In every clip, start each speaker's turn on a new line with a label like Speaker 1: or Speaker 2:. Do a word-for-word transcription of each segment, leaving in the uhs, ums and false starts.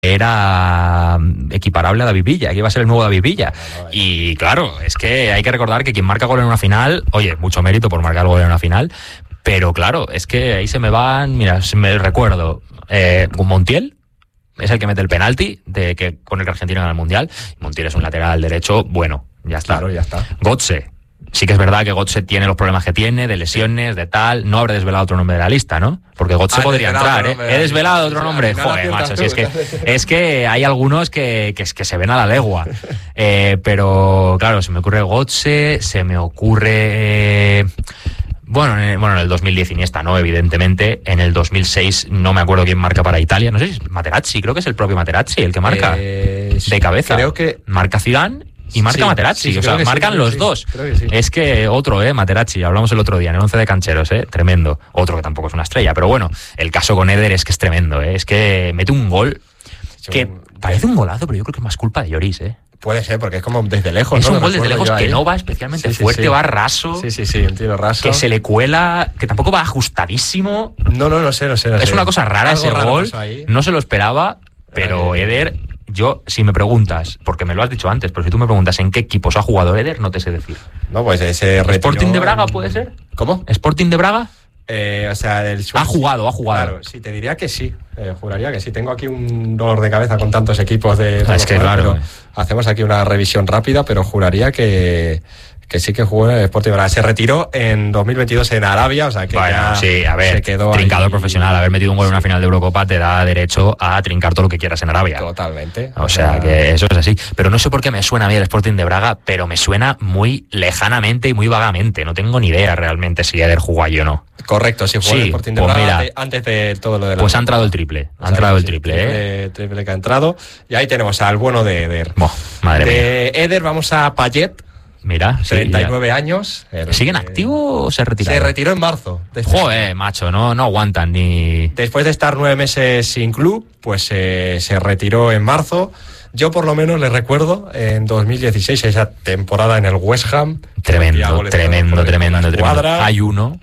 Speaker 1: era equiparable a David Villa, que iba a ser el nuevo David Villa. No, no, y claro, es que hay que recordar que quien marca gol en una final, oye, mucho mérito por marcar gol en una final, pero claro, es que ahí se me van, mira, me recuerdo, eh, Montiel es el que mete el penalti de que con el que Argentina gana el Mundial. Montiel es un lateral derecho, bueno, ya está.
Speaker 2: Claro, ya está.
Speaker 1: Götze. Sí que es verdad que Götze tiene los problemas que tiene, de lesiones, de tal. No habré desvelado otro nombre de la lista, ¿no? Porque Götze ah, podría entrar, ¿eh? He desvelado otro nombre. Joder, macho, si es que, es que hay algunos que, que, que se ven a la legua. Eh, pero, claro, se me ocurre Götze, se me ocurre... Eh, bueno, en el, bueno, en el dos mil diez Iniesta, ¿no? Evidentemente. En el dos mil seis no me acuerdo quién marca para Italia. No sé si es Materazzi, creo que es el propio Materazzi el que marca.
Speaker 2: Eh,
Speaker 1: de cabeza.
Speaker 2: Creo que...
Speaker 1: Marca Zidane... Y marca sí, Materazzi,
Speaker 2: sí, sí,
Speaker 1: o sea, marcan sí, los sí, dos. Que sí. Es que otro, eh, Materazzi, hablamos el otro día en el once de cancheros, eh, tremendo. Otro que tampoco es una estrella, pero bueno, el caso con Eder es que es tremendo, eh, es que mete un gol que yo, parece un golazo, pero yo creo que es más culpa de Lloris, eh.
Speaker 2: Puede ser, porque es como desde lejos,
Speaker 1: es
Speaker 2: ¿no?
Speaker 1: un gol desde lejos que no va especialmente sí, sí, fuerte, sí. va raso.
Speaker 2: Sí, sí, sí, un tiro raso.
Speaker 1: Que se le cuela, que tampoco va ajustadísimo.
Speaker 2: No, no, no sé, no sé. No
Speaker 1: es
Speaker 2: sé.
Speaker 1: una cosa rara ese gol, no se lo esperaba, pero eh, Eder... Yo, si me preguntas, porque me lo has dicho antes, pero si tú me preguntas en qué equipos ha jugado Eder, no te sé decir.
Speaker 2: No, pues ese
Speaker 1: ¿Sporting de Braga puede ser?
Speaker 2: ¿Cómo?
Speaker 1: ¿Sporting de Braga?
Speaker 2: Eh, o sea, el
Speaker 1: ha jugado, ha jugado.
Speaker 2: Claro, sí, te diría que sí. Eh, juraría que sí. Tengo aquí un dolor de cabeza con tantos equipos de...
Speaker 1: Es que claro.
Speaker 2: Hacemos aquí una revisión rápida, pero juraría que... que sí que jugó en el Sporting Braga. Se retiró en dos mil veintidós en Arabia, o sea que
Speaker 1: bueno,
Speaker 2: ya
Speaker 1: sí, a ver,
Speaker 2: se quedó
Speaker 1: trincador
Speaker 2: ahí.
Speaker 1: Profesional, haber metido un gol en una sí. final de Eurocopa te da derecho a trincar todo lo que quieras en Arabia.
Speaker 2: Totalmente.
Speaker 1: O sea, que eso es así. Pero no sé por qué me suena a mí el Sporting de Braga, pero me suena muy lejanamente y muy vagamente. No tengo ni idea realmente si Eder jugó allí o no.
Speaker 2: Correcto, sí jugó
Speaker 1: sí,
Speaker 2: el Sporting de
Speaker 1: pues
Speaker 2: Braga
Speaker 1: mira,
Speaker 2: antes de todo lo de la...
Speaker 1: Pues ha entrado el triple, ha entrado el triple,
Speaker 2: triple,
Speaker 1: ¿eh?
Speaker 2: Triple que ha entrado. Y ahí tenemos al bueno de Eder.
Speaker 1: Oh, madre
Speaker 2: de
Speaker 1: mía.
Speaker 2: Eder vamos a Payet.
Speaker 1: Mira,
Speaker 2: treinta y nueve
Speaker 1: sí,
Speaker 2: años.
Speaker 1: ¿Sigue en activo o se retiró?
Speaker 2: Se retiró en marzo.
Speaker 1: Joder, macho, no, no aguantan ni...
Speaker 2: Después de estar nueve meses sin club, pues eh, se retiró en marzo. Yo por lo menos le recuerdo en dos mil dieciséis, esa temporada en el West Ham.
Speaker 1: Tremendo, tremendo, tremendo, tremendo. Hay uno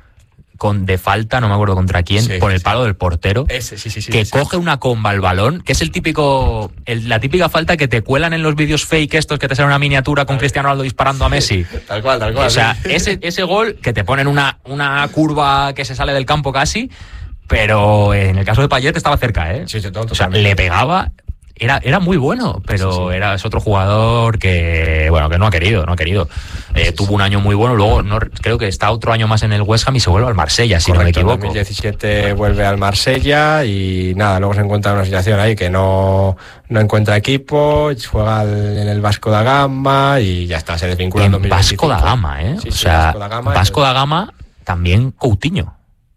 Speaker 1: con de falta, no me acuerdo contra quién, sí, por el palo sí. del portero,
Speaker 2: ese, sí, sí, sí,
Speaker 1: que
Speaker 2: sí.
Speaker 1: coge una comba al balón, que es el típico, el, la típica falta que te cuelan en los vídeos fake estos que te salen una miniatura con Cristiano Ronaldo disparando a Messi.
Speaker 2: Tal cual, tal cual.
Speaker 1: O sea, sí. ese, ese gol que te ponen una, una curva que se sale del campo casi, pero en el caso de Payet estaba cerca, ¿eh?
Speaker 2: Sí, sí, todo,
Speaker 1: o sea, le pegaba... Era, era muy bueno, pero sí, sí. era es otro jugador que bueno que no ha querido, no ha querido. Eh, sí, tuvo sí. un año muy bueno, luego no, creo que está otro año más en el West Ham y se vuelve al Marsella, si
Speaker 2: Correcto,
Speaker 1: no me equivoco.
Speaker 2: En dos mil diecisiete vuelve al Marsella y nada, luego se encuentra en una situación ahí que no, no encuentra equipo, juega al, en el Vasco da Gama y ya está, se desvincula en, en dos mil veinticinco.
Speaker 1: Vasco da Gama, ¿eh?
Speaker 2: Sí,
Speaker 1: o
Speaker 2: sí,
Speaker 1: sea,
Speaker 2: Vasco da Gama,
Speaker 1: Vasco da Gama también Coutinho.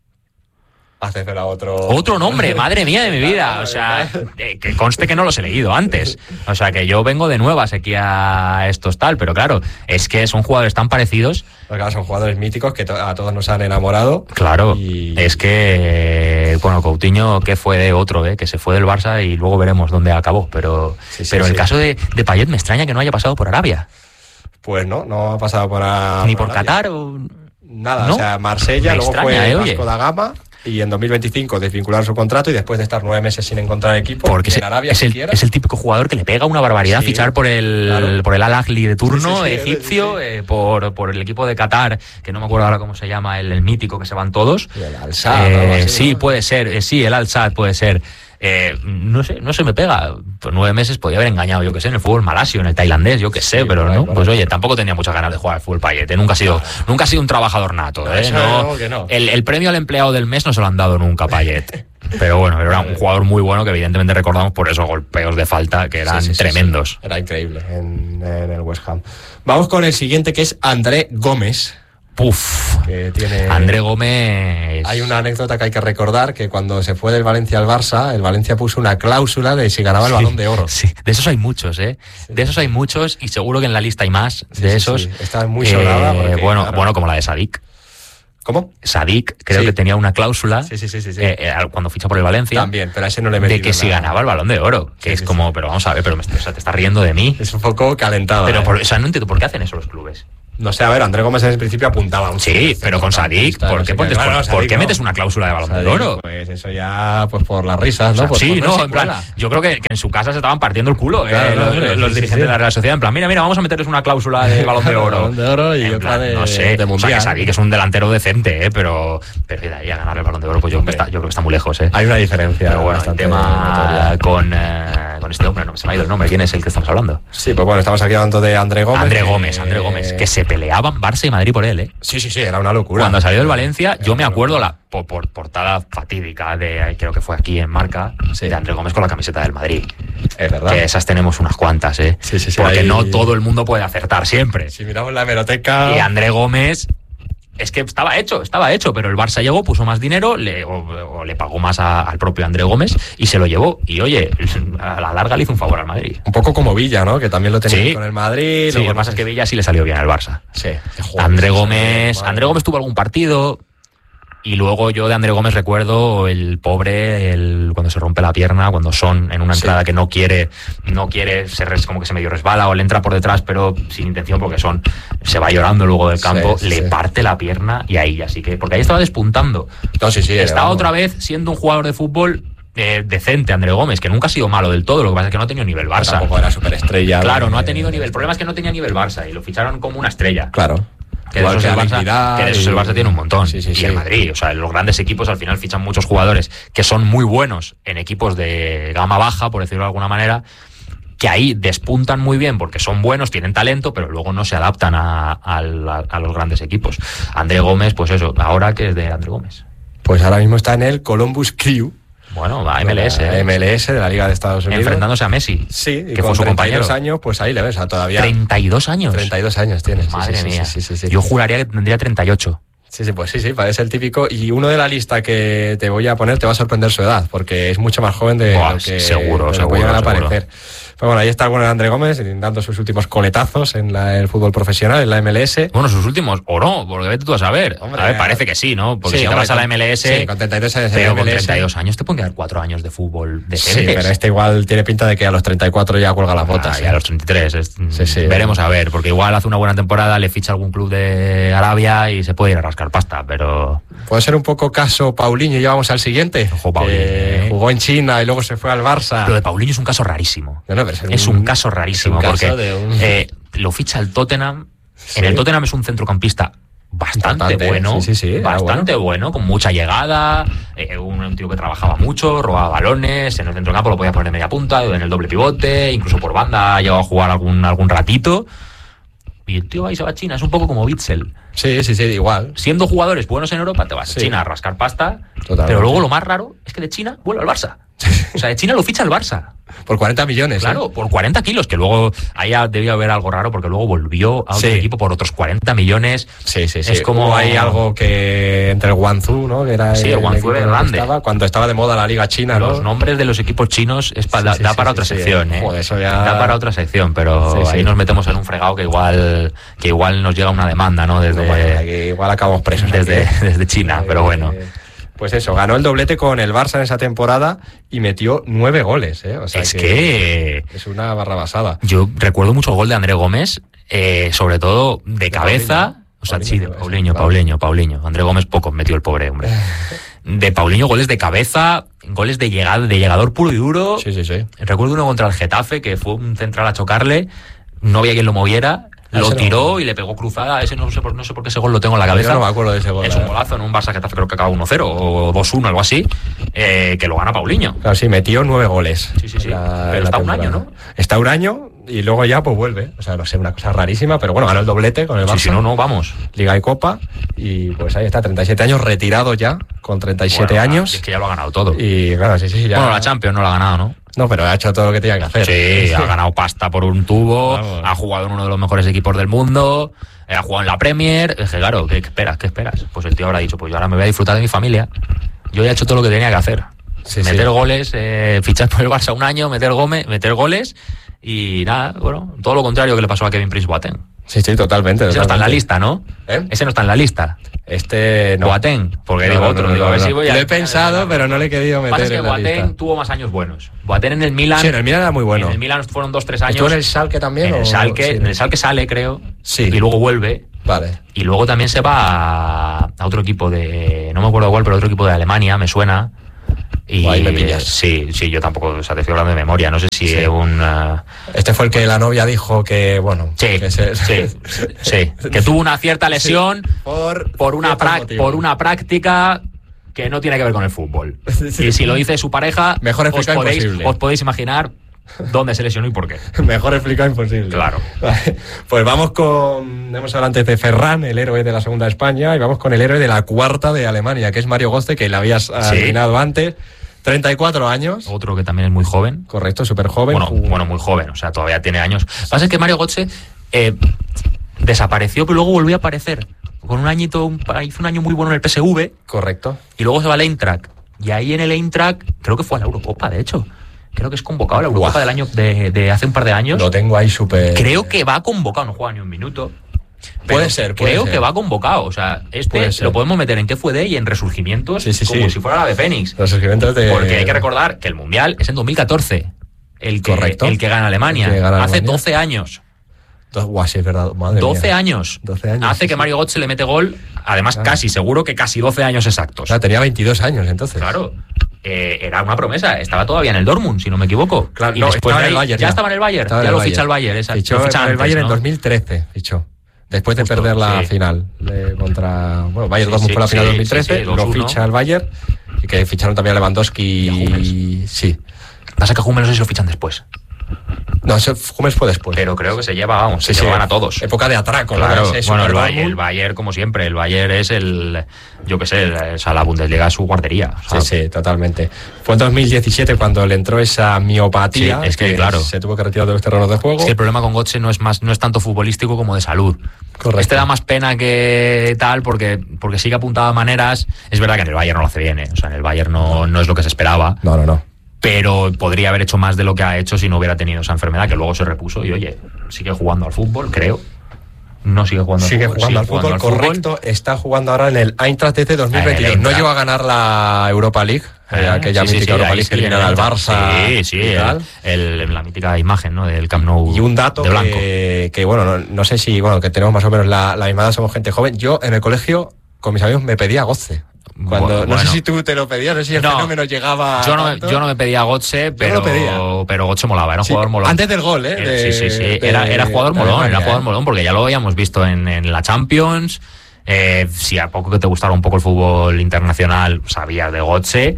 Speaker 2: Haces ver a otro...
Speaker 1: Otro nombre, madre mía de mi vida. O sea, eh, que conste que no los he leído antes. O sea, que yo vengo de nuevas aquí a estos tal, pero claro, es que son jugadores tan parecidos.
Speaker 2: Porque claro, son jugadores míticos que to- a todos nos han enamorado.
Speaker 1: Claro,
Speaker 2: y...
Speaker 1: es que, bueno, Coutinho, que fue de otro, ¿eh? Que se fue del Barça y luego veremos dónde acabó. Pero,
Speaker 2: sí, sí,
Speaker 1: pero
Speaker 2: sí.
Speaker 1: el caso de, de Payet me extraña que no haya pasado por Arabia.
Speaker 2: Pues no, no ha pasado por Arabia.
Speaker 1: Ni por Qatar o...
Speaker 2: Nada,
Speaker 1: ¿no?
Speaker 2: o sea, Marsella,
Speaker 1: me
Speaker 2: luego
Speaker 1: extraña,
Speaker 2: fue
Speaker 1: eh,
Speaker 2: Vasco da Gama. Y en dos mil veinticinco desvincular su contrato y después de estar nueve meses sin encontrar equipo
Speaker 1: porque
Speaker 2: en Arabia
Speaker 1: es, el,
Speaker 2: siquiera.
Speaker 1: es el típico jugador que le pega una barbaridad
Speaker 2: sí,
Speaker 1: fichar por el
Speaker 2: claro.
Speaker 1: por el Al Ahly de turno
Speaker 2: sí, sí, sí,
Speaker 1: egipcio,
Speaker 2: sí.
Speaker 1: Eh, por, por el equipo de Qatar, que no me acuerdo ahora cómo se llama, el, el mítico que se van todos.
Speaker 2: Y el Al Sadd,
Speaker 1: eh,
Speaker 2: así,
Speaker 1: sí,
Speaker 2: ¿no?
Speaker 1: puede ser, eh, sí, el Al Sadd puede ser. Eh, no sé, no se me pega. Por nueve meses podía haber engañado, yo que sé, en el fútbol malasio, en el tailandés, yo que sé,
Speaker 2: sí,
Speaker 1: pero
Speaker 2: bueno,
Speaker 1: no.
Speaker 2: bueno.
Speaker 1: Pues oye, tampoco tenía muchas ganas de jugar al fútbol Payet. Nunca ha sido, nunca ha sido un trabajador nato,
Speaker 2: no,
Speaker 1: ¿eh?
Speaker 2: eso
Speaker 1: No,
Speaker 2: no, que no.
Speaker 1: El, el premio al empleado del mes no se lo han dado nunca a Payet. Pero bueno, era un jugador muy bueno que evidentemente recordamos por esos golpeos de falta que eran
Speaker 2: sí, sí, sí,
Speaker 1: tremendos.
Speaker 2: Sí. Era increíble en, en el West Ham. Vamos con el siguiente, que es André Gómez.
Speaker 1: Puf,
Speaker 2: que tiene...
Speaker 1: André Gómez.
Speaker 2: Hay una anécdota que hay que recordar, que cuando se fue del Valencia al Barça, el Valencia puso una cláusula de si ganaba el
Speaker 1: sí,
Speaker 2: Balón de Oro.
Speaker 1: Sí, de esos hay muchos, ¿eh?
Speaker 2: Sí.
Speaker 1: De esos hay muchos y seguro que en la lista hay más
Speaker 2: Sí,
Speaker 1: de
Speaker 2: sí,
Speaker 1: esos.
Speaker 2: Sí. Está muy sonada.
Speaker 1: Eh,
Speaker 2: porque,
Speaker 1: bueno,
Speaker 2: claro.
Speaker 1: bueno, como la de Sadik.
Speaker 2: ¿Cómo?
Speaker 1: Sadik, creo
Speaker 2: sí.
Speaker 1: que tenía una cláusula
Speaker 2: sí, sí, sí, sí, sí.
Speaker 1: Eh, eh, cuando ficha por el Valencia.
Speaker 2: También, pero a ese no le metí
Speaker 1: de que si
Speaker 2: nada.
Speaker 1: ganaba el Balón de Oro. Que
Speaker 2: sí,
Speaker 1: es
Speaker 2: sí,
Speaker 1: como,
Speaker 2: sí.
Speaker 1: pero vamos a ver, pero me, o sea, te estás riendo de mí.
Speaker 2: Es un poco calentada.
Speaker 1: Pero,
Speaker 2: ¿eh?
Speaker 1: por, o sea, no entiendo por qué hacen eso los clubes.
Speaker 2: No sé, a ver, André Gómez en principio apuntaba un
Speaker 1: Sí, pero con Sadik, ¿por qué, pones, claro, Sadik, ¿por qué no. metes una cláusula de Balón de Oro?
Speaker 2: Pues eso ya, pues por las risas, ¿no?
Speaker 1: O sea,
Speaker 2: pues
Speaker 1: sí, no, en plan, yo creo que, que en su casa se estaban partiendo el culo,
Speaker 2: claro,
Speaker 1: eh,
Speaker 2: no,
Speaker 1: los,
Speaker 2: no,
Speaker 1: los
Speaker 2: sí,
Speaker 1: dirigentes
Speaker 2: sí.
Speaker 1: de la Real Sociedad, en plan, mira, mira, vamos a meterles una cláusula de Balón de Oro.
Speaker 2: Balón de Oro y
Speaker 1: en
Speaker 2: otra
Speaker 1: plan,
Speaker 2: de,
Speaker 1: no sé,
Speaker 2: de Mundial.
Speaker 1: O sea, que Sadik es un delantero decente, eh, pero, pero de ahí a ganar el Balón de Oro, pues yo, está, yo creo que está muy lejos, eh.
Speaker 2: Hay una diferencia.
Speaker 1: Pero bueno, el tema con, eh, con este hombre, no se me ha ido el nombre, ¿quién es el que estamos hablando?
Speaker 2: Sí, pues bueno, estamos aquí hablando de André Gómez.
Speaker 1: André Gómez, eh, André Gómez, que se peleaban Barça y Madrid por él, eh.
Speaker 2: Sí, sí, sí, era una locura.
Speaker 1: Cuando salió del Valencia, yo me acuerdo la por, por portada fatídica de, creo que fue aquí en Marca, sí. de André Gómez con la camiseta del Madrid.
Speaker 2: Es verdad.
Speaker 1: Que esas tenemos unas cuantas, ¿eh?
Speaker 2: Sí, sí, sí.
Speaker 1: Porque
Speaker 2: ahí...
Speaker 1: no todo el mundo puede acertar siempre.
Speaker 2: Si miramos la hemeroteca...
Speaker 1: Y André Gómez... Es que estaba hecho, estaba hecho, pero el Barça llegó, puso más dinero, le, o, o le pagó más a, al propio André Gómez y se lo llevó. Y oye, a la larga le hizo un favor al Madrid.
Speaker 2: Un poco como Villa, ¿no? Que también lo tenía sí. con el Madrid.
Speaker 1: Sí, lo que pasa es que Villa sí le salió bien al Barça.
Speaker 2: Sí.
Speaker 1: André Gómez, André Gómez tuvo algún partido... Y luego yo de André Gómez recuerdo el pobre, el cuando se rompe la pierna, cuando Son en una entrada sí. que no quiere, no quiere, se res, como que se medio resbala o le entra por detrás, pero sin intención porque Son se va llorando luego del campo, sí, sí, le sí. parte la pierna y ahí, así que, porque ahí estaba despuntando.
Speaker 2: No, sí, sí,
Speaker 1: estaba
Speaker 2: era,
Speaker 1: otra vez siendo un jugador de fútbol eh, decente, André Gómez, que nunca ha sido malo del todo, lo que pasa es que no ha tenido nivel Barça.
Speaker 2: Tampoco era superestrella.
Speaker 1: Claro, de... no ha tenido nivel. El problema es que no tenía nivel Barça y lo ficharon como una estrella.
Speaker 2: Claro.
Speaker 1: Que de, esos el Barça, que de esos
Speaker 2: y...
Speaker 1: el Barça tiene un montón.
Speaker 2: Sí, sí,
Speaker 1: y
Speaker 2: sí.
Speaker 1: el Madrid, o sea, los grandes equipos al final fichan muchos jugadores que son muy buenos en equipos de gama baja, por decirlo de alguna manera, que ahí despuntan muy bien porque son buenos, tienen talento, pero luego no se adaptan a, a, a, a los grandes equipos. André Gómez, pues eso, ahora que es de André Gómez.
Speaker 2: Pues ahora mismo está en el Columbus Crew.
Speaker 1: Bueno, va a M L S.
Speaker 2: La M L S de la Liga de Estados Unidos.
Speaker 1: Enfrentándose a Messi.
Speaker 2: Sí,
Speaker 1: que fue su compañero.
Speaker 2: treinta y dos años, pues ahí le ves, a todavía.
Speaker 1: ¿treinta y dos años?
Speaker 2: treinta y dos años tienes.
Speaker 1: Madre
Speaker 2: sí, sí,
Speaker 1: mía.
Speaker 2: Sí, sí, sí, sí.
Speaker 1: Yo juraría que tendría treinta y ocho.
Speaker 2: Sí, sí, pues sí, sí, parece el típico. Y uno de la lista que te voy a poner te va a sorprender su edad, porque es mucho más joven de
Speaker 1: Buah,
Speaker 2: lo que,
Speaker 1: seguro,
Speaker 2: de lo
Speaker 1: seguro,
Speaker 2: que llegan a
Speaker 1: seguro.
Speaker 2: parecer. Pero bueno, ahí está el bueno de André Gómez dando sus últimos coletazos en la, el fútbol profesional, en la M L S.
Speaker 1: Bueno, sus últimos, o no, porque vete tú a saber. Hombre, a ver, parece que sí, ¿no? Porque
Speaker 2: sí,
Speaker 1: si ahora vas a la M L S.
Speaker 2: Sí, con treinta y dos años
Speaker 1: pero
Speaker 2: en la M L S.
Speaker 1: Con treinta y dos años te pueden quedar cuatro años de fútbol decentes.
Speaker 2: Sí, pero este igual tiene pinta de que a los treinta y cuatro ya cuelga las botas.
Speaker 1: Ah,
Speaker 2: ¿eh?
Speaker 1: y a los treinta y tres. Es,
Speaker 2: sí, sí,
Speaker 1: veremos a ver, porque igual hace una buena temporada, le ficha algún club de Arabia y se puede ir a rascar pasta, pero.
Speaker 2: Puede ser un poco caso Paulinho, y ya vamos al siguiente.
Speaker 1: Ojo, Paulinho, eh.
Speaker 2: Jugó en China y luego se fue al Barça.
Speaker 1: Lo de Paulinho es un caso rarísimo.
Speaker 2: No, no, pero es,
Speaker 1: es un, un caso rarísimo, un caso porque un... eh, lo ficha el Tottenham. Sí. En el Tottenham es un centrocampista bastante Importante. bueno,
Speaker 2: sí, sí, sí,
Speaker 1: bastante bueno. bueno, con mucha llegada, eh, un, un tío que trabajaba mucho, robaba balones, en el centrocampo lo podía poner de media punta, en el doble pivote, incluso por banda ha llegado a jugar algún, algún ratito. Y el tío va y se va a China, es un poco como Witzel.
Speaker 2: Sí, sí, sí, igual.
Speaker 1: Siendo jugadores buenos en Europa, te vas sí. a China a rascar pasta. Totalmente. Pero luego lo más raro es que de China vuelve al Barça. O sea, de China lo ficha el Barça.
Speaker 2: Por cuarenta millones.
Speaker 1: Claro,
Speaker 2: ¿eh?
Speaker 1: por cuarenta kilos, que luego ahí debió haber algo raro porque luego volvió a otro sí. equipo por otros cuarenta millones.
Speaker 2: Sí, sí, sí.
Speaker 1: Es como
Speaker 2: hay algo que entre el Guangzhou, ¿no? Que era
Speaker 1: sí, el, el Guangzhou era grande.
Speaker 2: Estaba, cuando estaba de moda la Liga China, ¿no?
Speaker 1: Los nombres de los equipos chinos es pa, sí, da, sí, da para sí, otra sí, sección,
Speaker 2: sí.
Speaker 1: ¿eh?
Speaker 2: Joder, eso ya...
Speaker 1: Da para otra sección, pero sí, ahí sí. nos metemos en un fregado que igual que igual nos llega una demanda, ¿no? Desde
Speaker 2: no, bueno, que igual acabamos presos.
Speaker 1: Desde, desde China, pero bueno.
Speaker 2: Pues eso, ganó el doblete con el Barça en esa temporada y metió nueve goles, ¿eh? O sea
Speaker 1: es
Speaker 2: que,
Speaker 1: que
Speaker 2: es una barra basada.
Speaker 1: Yo recuerdo mucho el gol de André Gómez, eh, sobre todo de, de cabeza. Paulinho. O sea, Paulinho, sí, de Paulinho, Paulinho, Paulinho. André Gómez pocos metió el pobre hombre. De Paulinho, goles de cabeza, goles de llegada, de llegador puro y duro.
Speaker 2: Sí, sí, sí.
Speaker 1: Recuerdo uno contra el Getafe, que fue un central a chocarle, no había quien lo moviera. Lo tiró no. y le pegó cruzada. Ese no sé, por, no sé por qué ese gol lo tengo en la cabeza.
Speaker 2: Yo no me acuerdo de ese gol.
Speaker 1: Es un golazo en un Barça Getafe, creo que acaba uno cero o dos uno, algo así, eh, que lo gana Paulinho.
Speaker 2: Claro, sí, metió nueve goles.
Speaker 1: Sí, sí, sí. La, pero está temporada. un año, ¿no?
Speaker 2: Está un año y luego ya pues vuelve. O sea, no sé, una cosa rarísima, pero bueno, ganó el doblete con el Barça.
Speaker 1: Sí, si no, no, vamos.
Speaker 2: Liga y Copa. Y pues ahí está, treinta y siete años, retirado ya, con treinta y siete
Speaker 1: bueno,
Speaker 2: años.
Speaker 1: Es que ya lo ha ganado todo.
Speaker 2: Y claro, sí, sí, ya.
Speaker 1: Bueno, la Champions no la ha ganado, ¿no?
Speaker 2: No, pero ha hecho todo lo que tenía que hacer.
Speaker 1: Sí, ha ganado pasta por un tubo, Vamos. ha jugado en uno de los mejores equipos del mundo, ha jugado en la Premier. Es que claro, ¿qué esperas? ¿Qué esperas? Pues el tío habrá dicho, pues yo ahora me voy a disfrutar de mi familia. Yo ya he hecho todo lo que tenía que hacer. Sí, meter sí. goles, eh, fichar por el Barça un año, meter, gome, meter goles y nada, bueno, todo lo contrario que le pasó a Kevin Prince Boateng.
Speaker 2: Sí, sí, totalmente.
Speaker 1: Ese
Speaker 2: totalmente.
Speaker 1: no está en la lista, ¿no?
Speaker 2: ¿Eh?
Speaker 1: Ese no está en la lista.
Speaker 2: Este no.
Speaker 1: Boateng, porque
Speaker 2: no,
Speaker 1: digo
Speaker 2: no,
Speaker 1: otro.
Speaker 2: No,
Speaker 1: digo,
Speaker 2: no,
Speaker 1: a ver
Speaker 2: no.
Speaker 1: si voy
Speaker 2: a...
Speaker 1: a...
Speaker 2: Lo he pensado, pero no le he querido meter
Speaker 1: Pasa es que
Speaker 2: en la
Speaker 1: Boateng
Speaker 2: lista.
Speaker 1: tuvo más años buenos. Boateng en el Milan...
Speaker 2: Sí, en el Milan era muy bueno.
Speaker 1: En el Milan fueron dos, tres años.
Speaker 2: ¿Estuvo en el Schalke también?
Speaker 1: En el
Speaker 2: o...
Speaker 1: Schalke,
Speaker 2: sí.
Speaker 1: en el Schalke sale, creo.
Speaker 2: Sí.
Speaker 1: Y luego vuelve.
Speaker 2: Vale.
Speaker 1: Y luego también se va a, a otro equipo de, no me acuerdo cuál, pero otro equipo de Alemania, me suena. Y
Speaker 2: ahí me pillas.
Speaker 1: Sí, sí, yo tampoco, o sea, te estoy hablando de memoria, no sé si
Speaker 2: sí.
Speaker 1: es un... Uh...
Speaker 2: Este fue el que la novia dijo que, bueno...
Speaker 1: Sí,
Speaker 2: que se...
Speaker 1: sí, sí, que tuvo una cierta lesión sí,
Speaker 2: por,
Speaker 1: por, una pra- por una práctica que no tiene que ver con el fútbol. Sí. Y si lo dice su pareja,
Speaker 2: mejor
Speaker 1: os podéis,
Speaker 2: imposible.
Speaker 1: os podéis imaginar dónde se lesionó y por qué.
Speaker 2: Mejor explicado imposible.
Speaker 1: Claro.
Speaker 2: Vale. Pues vamos con... Hemos hablado antes de Ferran, el héroe de la segunda de España, y vamos con el héroe de la cuarta de Alemania, que es Mario Götze, que le habías adivinado sí. antes. treinta y cuatro años.
Speaker 1: Otro que también es muy joven.
Speaker 2: Correcto, súper joven.
Speaker 1: Bueno, bueno, muy joven, o sea, todavía tiene años. Lo que pasa es que Mario Götze eh, desapareció, pero luego volvió a aparecer. Con un añito, un, hizo un año muy bueno en el P S V.
Speaker 2: Correcto.
Speaker 1: Y luego se va al Eintracht. Y ahí en el Eintracht, creo que fue a la Eurocopa, de hecho. Creo que es convocado a la Eurocopa Uah. del año de, de hace un par de años.
Speaker 2: Lo tengo ahí súper...
Speaker 1: Creo que va convocado, no juega ni un minuto.
Speaker 2: Puede ser, puede
Speaker 1: creo
Speaker 2: ser.
Speaker 1: que va convocado. O sea, este lo podemos meter en qué fue de y en resurgimientos,
Speaker 2: sí, sí,
Speaker 1: como
Speaker 2: sí.
Speaker 1: si fuera la de Fénix.
Speaker 2: Resurgimientos de...
Speaker 1: Porque hay que recordar que el Mundial es en dos mil catorce. El que,
Speaker 2: Correcto.
Speaker 1: El que gana Alemania.
Speaker 2: Que gana
Speaker 1: Hace
Speaker 2: Alemania.
Speaker 1: doce años.
Speaker 2: Guau, sí, es verdad. Madre
Speaker 1: doce
Speaker 2: mía.
Speaker 1: años.
Speaker 2: doce años.
Speaker 1: Hace
Speaker 2: sí,
Speaker 1: que
Speaker 2: sí.
Speaker 1: Mario Götze le mete gol. Además,
Speaker 2: ah.
Speaker 1: casi, seguro que casi doce años exactos.
Speaker 2: O sea, tenía veintidós años entonces.
Speaker 1: Claro. Eh, era una promesa. Estaba todavía en el Dortmund, si no me equivoco.
Speaker 2: Claro,
Speaker 1: y
Speaker 2: no,
Speaker 1: después
Speaker 2: estaba
Speaker 1: de
Speaker 2: en el
Speaker 1: ahí,
Speaker 2: Bayern.
Speaker 1: Ya
Speaker 2: ya
Speaker 1: estaba en el Bayern.
Speaker 2: Estaba
Speaker 1: Ya
Speaker 2: el
Speaker 1: lo
Speaker 2: Bayern.
Speaker 1: ficha el Bayern. Esa,
Speaker 2: fichó
Speaker 1: lo ficha
Speaker 2: en el
Speaker 1: antes,
Speaker 2: Bayern
Speaker 1: ¿no?
Speaker 2: en dos mil trece. Fichó. Después de
Speaker 1: Justo,
Speaker 2: perder la
Speaker 1: sí.
Speaker 2: final de, contra... Bueno, Bayern
Speaker 1: Sí,
Speaker 2: Dortmund
Speaker 1: sí,
Speaker 2: fue la final de
Speaker 1: sí,
Speaker 2: dos mil trece.
Speaker 1: sí, sí, dos uno.
Speaker 2: Lo ficha el Bayern. Y que ficharon también a Lewandowski
Speaker 1: y a Hummels.
Speaker 2: Sí.
Speaker 1: Pasa que Hummels no sé si lo fichan después.
Speaker 2: No, ese Hummels fue después.
Speaker 1: Pero creo que se lleva, vamos,
Speaker 2: sí,
Speaker 1: se
Speaker 2: sí,
Speaker 1: llevan a todos.
Speaker 2: Época de atraco,
Speaker 1: claro.
Speaker 2: ¿no? Ese
Speaker 1: Bueno, el
Speaker 2: Bayern,
Speaker 1: Bayern, el Bayern, como siempre, el Bayern es el, yo qué sé, el, o sea, la Bundesliga es su guardería. O sea,
Speaker 2: sí, sí, totalmente. Fue en dos mil diecisiete cuando le entró esa miopatía.
Speaker 1: Sí, es que, que claro.
Speaker 2: Se tuvo que retirar de los terrenos de juego.
Speaker 1: Es que el problema con Götze no es más, no es tanto futbolístico como de salud.
Speaker 2: Correcto.
Speaker 1: Este da más pena que tal porque, porque sí que apuntaba maneras. Es verdad que en el Bayern no lo hace bien, ¿eh? O sea, en el Bayern no, no es lo que se esperaba.
Speaker 2: No, no, no.
Speaker 1: Pero podría haber hecho más de lo que ha hecho si no hubiera tenido esa enfermedad, que luego se repuso y oye, sigue jugando al fútbol, creo. No sigue jugando
Speaker 2: sigue
Speaker 1: al fútbol.
Speaker 2: Jugando
Speaker 1: sigue
Speaker 2: al fútbol,
Speaker 1: jugando al
Speaker 2: correcto.
Speaker 1: fútbol.
Speaker 2: Está jugando ahora en el Eintracht de dos mil veintidós.
Speaker 1: Eh,
Speaker 2: no llegó a ganar la Europa League,
Speaker 1: eh,
Speaker 2: eh, aquella
Speaker 1: sí,
Speaker 2: mítica
Speaker 1: sí, sí,
Speaker 2: Europa League que eliminaba al Barça.
Speaker 1: Sí, sí, el, el, la mítica imagen, ¿no? Del Camp Nou.
Speaker 2: Y un dato
Speaker 1: de blanco.
Speaker 2: Que, que, bueno, no, no sé si, bueno, que tenemos más o menos la, la misma edad, somos gente joven. Yo en el colegio, con mis amigos, me pedía Götze. Cuando,
Speaker 1: bueno,
Speaker 2: no
Speaker 1: bueno.
Speaker 2: sé si tú te lo pedías, no sé si el
Speaker 1: no,
Speaker 2: fenómeno llegaba.
Speaker 1: Yo no, yo no me pedía Götze, pero,
Speaker 2: pedía.
Speaker 1: pero Götze molaba, era un
Speaker 2: sí,
Speaker 1: jugador molón.
Speaker 2: Antes del gol, ¿eh? De,
Speaker 1: sí, sí, sí.
Speaker 2: De,
Speaker 1: era, era jugador molón,
Speaker 2: Alemania,
Speaker 1: era jugador
Speaker 2: ¿eh?
Speaker 1: molón, porque ya lo habíamos visto en, en la Champions. Eh, si a poco que te gustara un poco el fútbol internacional, sabías de Götze.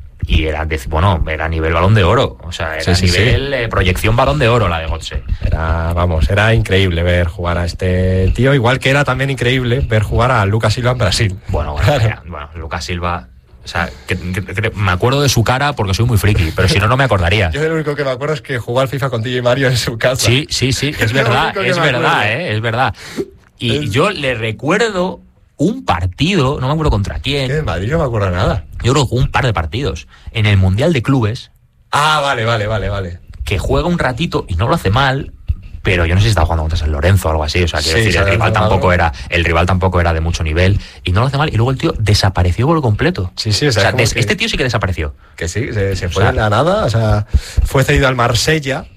Speaker 1: Y era, bueno, era nivel Balón de Oro. O sea, era
Speaker 2: sí, sí,
Speaker 1: nivel
Speaker 2: sí.
Speaker 1: Eh, proyección Balón de Oro la de Götze.
Speaker 2: Era, vamos, era increíble ver jugar a este tío. Igual que era también increíble ver jugar a Lucas Silva en Brasil.
Speaker 1: Bueno, bueno,
Speaker 2: claro.
Speaker 1: mira, bueno Lucas Silva... O sea, que, que, que, me acuerdo de su cara porque soy muy friki, pero si no, no me acordaría.
Speaker 2: Yo lo único que me acuerdo es que jugó al FIFA con T J Mario en su casa.
Speaker 1: Sí, sí, sí, es verdad, es verdad, eh, es verdad. Y es... yo le recuerdo un partido, no me acuerdo contra quién.
Speaker 2: ¿Qué? De Madrid no me acuerdo nada.
Speaker 1: Yo creo que jugó un par de partidos en el Mundial de Clubes.
Speaker 2: Ah, vale, vale, vale, vale.
Speaker 1: Que juega un ratito y no lo hace mal. Pero yo no sé si estaba jugando contra San Lorenzo o algo así. O sea, quiero
Speaker 2: sí,
Speaker 1: decir, el rival, tampoco era, el rival tampoco era de mucho nivel. Y no lo hace mal. Y luego el tío desapareció por completo.
Speaker 2: Sí, sí,
Speaker 1: o sea, des,
Speaker 2: que,
Speaker 1: este tío sí que desapareció.
Speaker 2: Que sí, se, se fue o sea, de la nada. O sea, fue cedido al Marsella.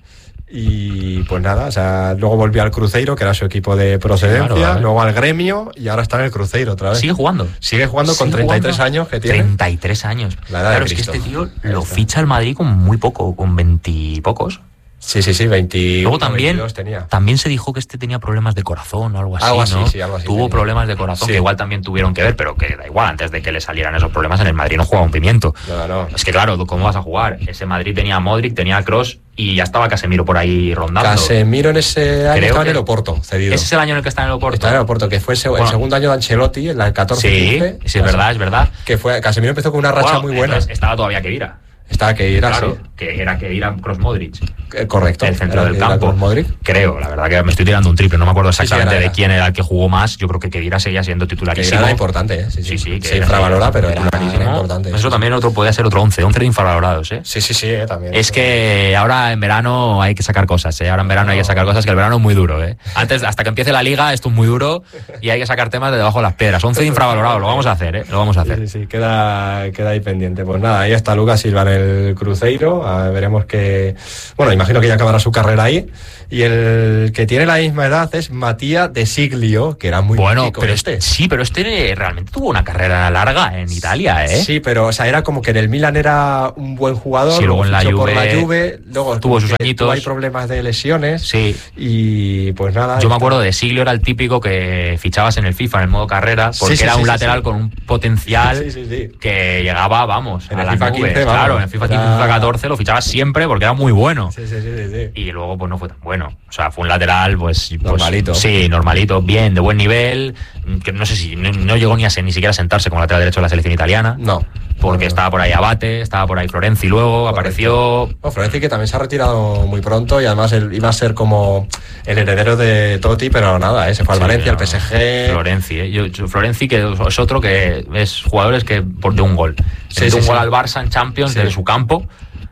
Speaker 2: Y pues nada, o sea, luego volvió al Cruzeiro, que era su equipo de procedencia, sí, claro, ¿vale? Luego al Gremio y ahora está en el Cruzeiro otra vez.
Speaker 1: ¿Sigue jugando?
Speaker 2: Sigue jugando con
Speaker 1: ¿Sigue
Speaker 2: treinta y tres
Speaker 1: jugando?
Speaker 2: años que tiene.
Speaker 1: treinta y tres años.
Speaker 2: La edad
Speaker 1: claro,
Speaker 2: de
Speaker 1: es
Speaker 2: Cristo.
Speaker 1: que este tío lo ficha el Madrid con muy poco, con veintipocos.
Speaker 2: Sí, sí, sí, veinte.
Speaker 1: Luego también,
Speaker 2: tenía.
Speaker 1: también se dijo que este tenía problemas de corazón o algo así,
Speaker 2: algo así
Speaker 1: ¿no?
Speaker 2: sí, algo así,
Speaker 1: Tuvo
Speaker 2: tenía.
Speaker 1: problemas de corazón
Speaker 2: sí.
Speaker 1: que igual también tuvieron que ver, pero que da igual, antes de que le salieran esos problemas en el Madrid no jugaba un pimiento.
Speaker 2: No, no.
Speaker 1: Es que claro, ¿cómo vas a jugar? Ese Madrid tenía a Modric, tenía a Kroos y ya estaba Casemiro por ahí rondando.
Speaker 2: Casemiro en ese año
Speaker 1: Creo
Speaker 2: estaba
Speaker 1: que
Speaker 2: en el Oporto, cedido.
Speaker 1: Ese es el año en el que está en el Oporto.
Speaker 2: Está en el Oporto, que fue el, bueno, el segundo año de Ancelotti, en la catorce quince.
Speaker 1: Sí, sí, es verdad, es verdad.
Speaker 2: Que fue, Casemiro empezó con una racha
Speaker 1: bueno,
Speaker 2: muy buena.
Speaker 1: Estaba todavía Kedira.
Speaker 2: Estaba Kedira,
Speaker 1: claro,
Speaker 2: sí.
Speaker 1: que era Kedira Kroos Modric.
Speaker 2: Eh, correcto.
Speaker 1: El centro
Speaker 2: era
Speaker 1: del
Speaker 2: Kedira
Speaker 1: campo.
Speaker 2: Modric.
Speaker 1: Creo, la verdad que me estoy tirando un triple, no me acuerdo exactamente
Speaker 2: sí, sí, era,
Speaker 1: de quién era el que jugó más. Yo creo que Kedira seguía siendo titularísimo.
Speaker 2: Kedira era importante, ¿eh? Sí, sí.
Speaker 1: sí, sí
Speaker 2: que se infravalora, pero era, era importante.
Speaker 1: Eso también otro podía ser otro once, once de infravalorados, ¿eh?
Speaker 2: Sí, sí, sí, eh, también.
Speaker 1: Es que ahora en verano hay que sacar cosas, ¿eh? Ahora en verano no. hay que sacar cosas, que el verano es muy duro, ¿eh? Antes, hasta que empiece la liga, esto es muy duro y hay que sacar temas de debajo de las piedras. once de infravalorados, lo vamos a hacer, ¿eh? Lo vamos a hacer.
Speaker 2: Sí, sí, sí, queda, queda ahí pendiente. Pues nada, ahí está Lucas Silva en el Cruzeiro. A, veremos que... Bueno, imagino que ya acabará su carrera ahí. Y el que tiene la misma edad es Matías De Siglio, que era muy
Speaker 1: bueno, pero este. Sí, pero este realmente tuvo una carrera larga en Italia, ¿eh?
Speaker 2: Sí, pero o sea, era como que en el Milan era un buen jugador.
Speaker 1: Sí, luego en la Juve,
Speaker 2: por la Juve, luego
Speaker 1: tuvo sus añitos.
Speaker 2: Tuvo hay problemas de lesiones.
Speaker 1: Sí.
Speaker 2: Y pues nada.
Speaker 1: Yo me acuerdo de Siglio, era el típico que fichabas en el FIFA en el modo carrera, porque sí, sí, era un sí, lateral sí. con un potencial sí, sí, sí. que llegaba, vamos,
Speaker 2: en
Speaker 1: a
Speaker 2: el
Speaker 1: las
Speaker 2: FIFA
Speaker 1: nubes.
Speaker 2: quince,
Speaker 1: claro,
Speaker 2: vamos,
Speaker 1: en el FIFA quince, FIFA catorce lo fichabas siempre porque era muy bueno.
Speaker 2: Sí, sí, sí, sí, sí.
Speaker 1: Y luego pues no fue tan bueno. O sea, fue un lateral pues...
Speaker 2: Normalito.
Speaker 1: Pues, sí, normalito, bien, de buen nivel, que no sé si... No, no llegó ni a ni siquiera a sentarse como lateral derecho de la selección italiana.
Speaker 2: No.
Speaker 1: Porque
Speaker 2: no, no.
Speaker 1: estaba por ahí Abate, estaba por ahí Florenzi luego, Correcto. apareció...
Speaker 2: No, Florenzi que también se ha retirado muy pronto y además él iba a ser como el heredero de Totti, pero nada, ¿eh? Se fue al sí, Valencia, al P S G...
Speaker 1: Florenzi, ¿eh? Yo, yo, Florenzi que es otro que es jugadores que por de un gol. Se sí, sí, un sí. gol al Barça en Champions sí. desde su campo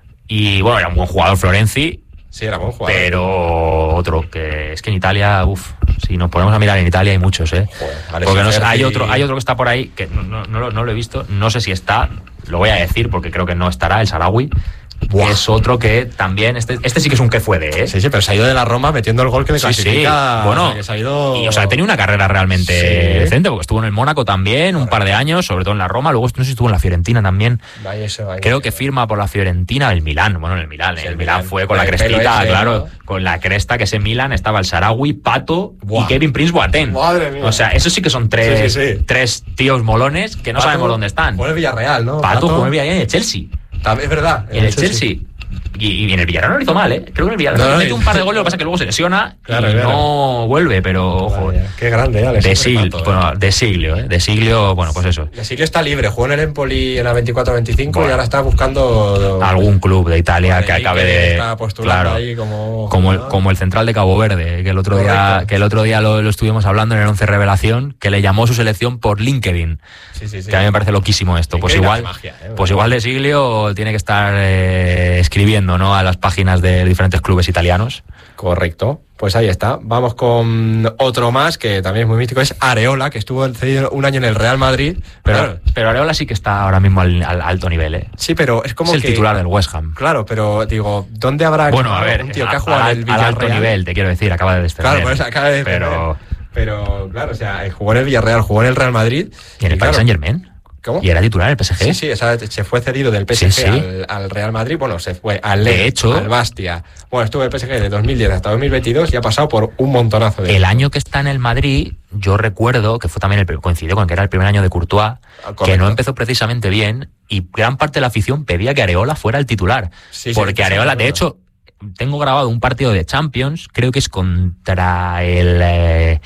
Speaker 1: y bueno, era un buen jugador Florenzi.
Speaker 2: Sí, era buen jugador.
Speaker 1: Pero otro, que es que en Italia, uff, si nos ponemos a mirar en Italia hay muchos, ¿eh? Joder, porque no sé, hay, otro, hay otro que está por ahí, que no, no, no, no lo he visto, no sé si está, lo voy a decir porque creo que no estará, el Sarawi. Que es otro que también, este, este sí que es un que fue de, ¿eh?
Speaker 2: Sí, sí, pero se ha ido de la Roma metiendo el gol que le clasifica.
Speaker 1: Sí, sí. Bueno,
Speaker 2: o sea, que se ha ido...
Speaker 1: y o sea, ha tenido una carrera realmente sí. decente, porque estuvo en el Mónaco también, un par de años, sobre todo en la Roma, luego no sé si estuvo en la Fiorentina también.
Speaker 2: Vaya eso, vaya
Speaker 1: Creo
Speaker 2: eso.
Speaker 1: que firma por la Fiorentina, el Milán, bueno, en el Milán, sí, el, el Milán, Milán fue con el la crestita, ese, claro, ¿no? Con la cresta que ese Milán estaba el Sarawi, Pato Buah. y Kevin Prince Boateng.
Speaker 2: Madre mía.
Speaker 1: O sea, esos sí que son tres,
Speaker 2: sí, sí, sí.
Speaker 1: tres tíos molones que no
Speaker 2: Pato,
Speaker 1: sabemos dónde están.
Speaker 2: Jugó en el Villarreal, ¿no?
Speaker 1: Pato jugó en el Villarreal y en el Chelsea.
Speaker 2: Es verdad.
Speaker 1: En el Chelsea. Chelsea. Y, y en el Villarreal no lo hizo mal, ¿eh? Creo que en el Villarreal no, no, mete un par de goles, lo que pasa es que luego se lesiona
Speaker 2: claro,
Speaker 1: y
Speaker 2: claro.
Speaker 1: no vuelve, pero ojo.
Speaker 2: Vaya, qué grande, ¿eh?
Speaker 1: De Siglio, bueno, de Siglio, ¿eh? De Siglio, bueno, pues eso.
Speaker 2: De Siglio está libre, jugó en el Empoli en la veinticuatro veinticinco bueno, y ahora está buscando
Speaker 1: algún club de Italia que acabe
Speaker 2: que
Speaker 1: de
Speaker 2: está postulando
Speaker 1: claro,
Speaker 2: ahí como
Speaker 1: como el, como el central de Cabo Verde, que el otro Correcto. día que el otro día lo, lo estuvimos hablando en el once Revelación, que le llamó su selección por LinkedIn.
Speaker 2: Sí, sí, sí.
Speaker 1: Que a mí me parece loquísimo esto. Pues igual, magia, ¿eh? Pues igual de Siglio tiene que estar eh, escribiendo, ¿no? A las páginas de diferentes clubes italianos.
Speaker 2: Correcto. Pues ahí está. Vamos con otro más que también es muy místico, es Areola, que estuvo cedido un año en el Real Madrid.
Speaker 1: Pero, claro. pero Areola sí que está ahora mismo al, al alto nivel, ¿eh?
Speaker 2: Sí, pero es como
Speaker 1: es el
Speaker 2: que,
Speaker 1: titular del West Ham.
Speaker 2: Claro, pero digo, ¿dónde habrá
Speaker 1: bueno, a ver,
Speaker 2: un tío
Speaker 1: a,
Speaker 2: que ha jugado
Speaker 1: al,
Speaker 2: en el Villarreal?
Speaker 1: Al alto nivel, te quiero decir, acaba de descender.
Speaker 2: Claro, pues acaba de descender.
Speaker 1: Pero,
Speaker 2: pero claro, o sea, jugó en el Villarreal, jugó en el Real Madrid.
Speaker 1: ¿Y en el
Speaker 2: y
Speaker 1: Paris
Speaker 2: claro,
Speaker 1: Saint-Germain?
Speaker 2: ¿Cómo?
Speaker 1: ¿Y era titular en el P S G?
Speaker 2: Sí, sí, o sea, se fue cedido del P S G
Speaker 1: sí, sí.
Speaker 2: Al, al Real Madrid, bueno, se fue al
Speaker 1: de
Speaker 2: Lens,
Speaker 1: hecho,
Speaker 2: al Bastia. Bueno, estuvo en el P S G de dos mil diez hasta dos mil veintidós y ha pasado por un montonazo de...
Speaker 1: El tiempo. Año que está en el Madrid, yo recuerdo que fue también el coincidió con que era el primer año de Courtois, Correcto. que no empezó precisamente bien y gran parte de la afición pedía que Areola fuera el titular.
Speaker 2: Sí,
Speaker 1: porque
Speaker 2: sí,
Speaker 1: Areola,
Speaker 2: sí,
Speaker 1: de hecho, tengo grabado un partido de Champions, creo que es contra el eh,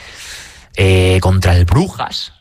Speaker 1: eh, contra el Brujas,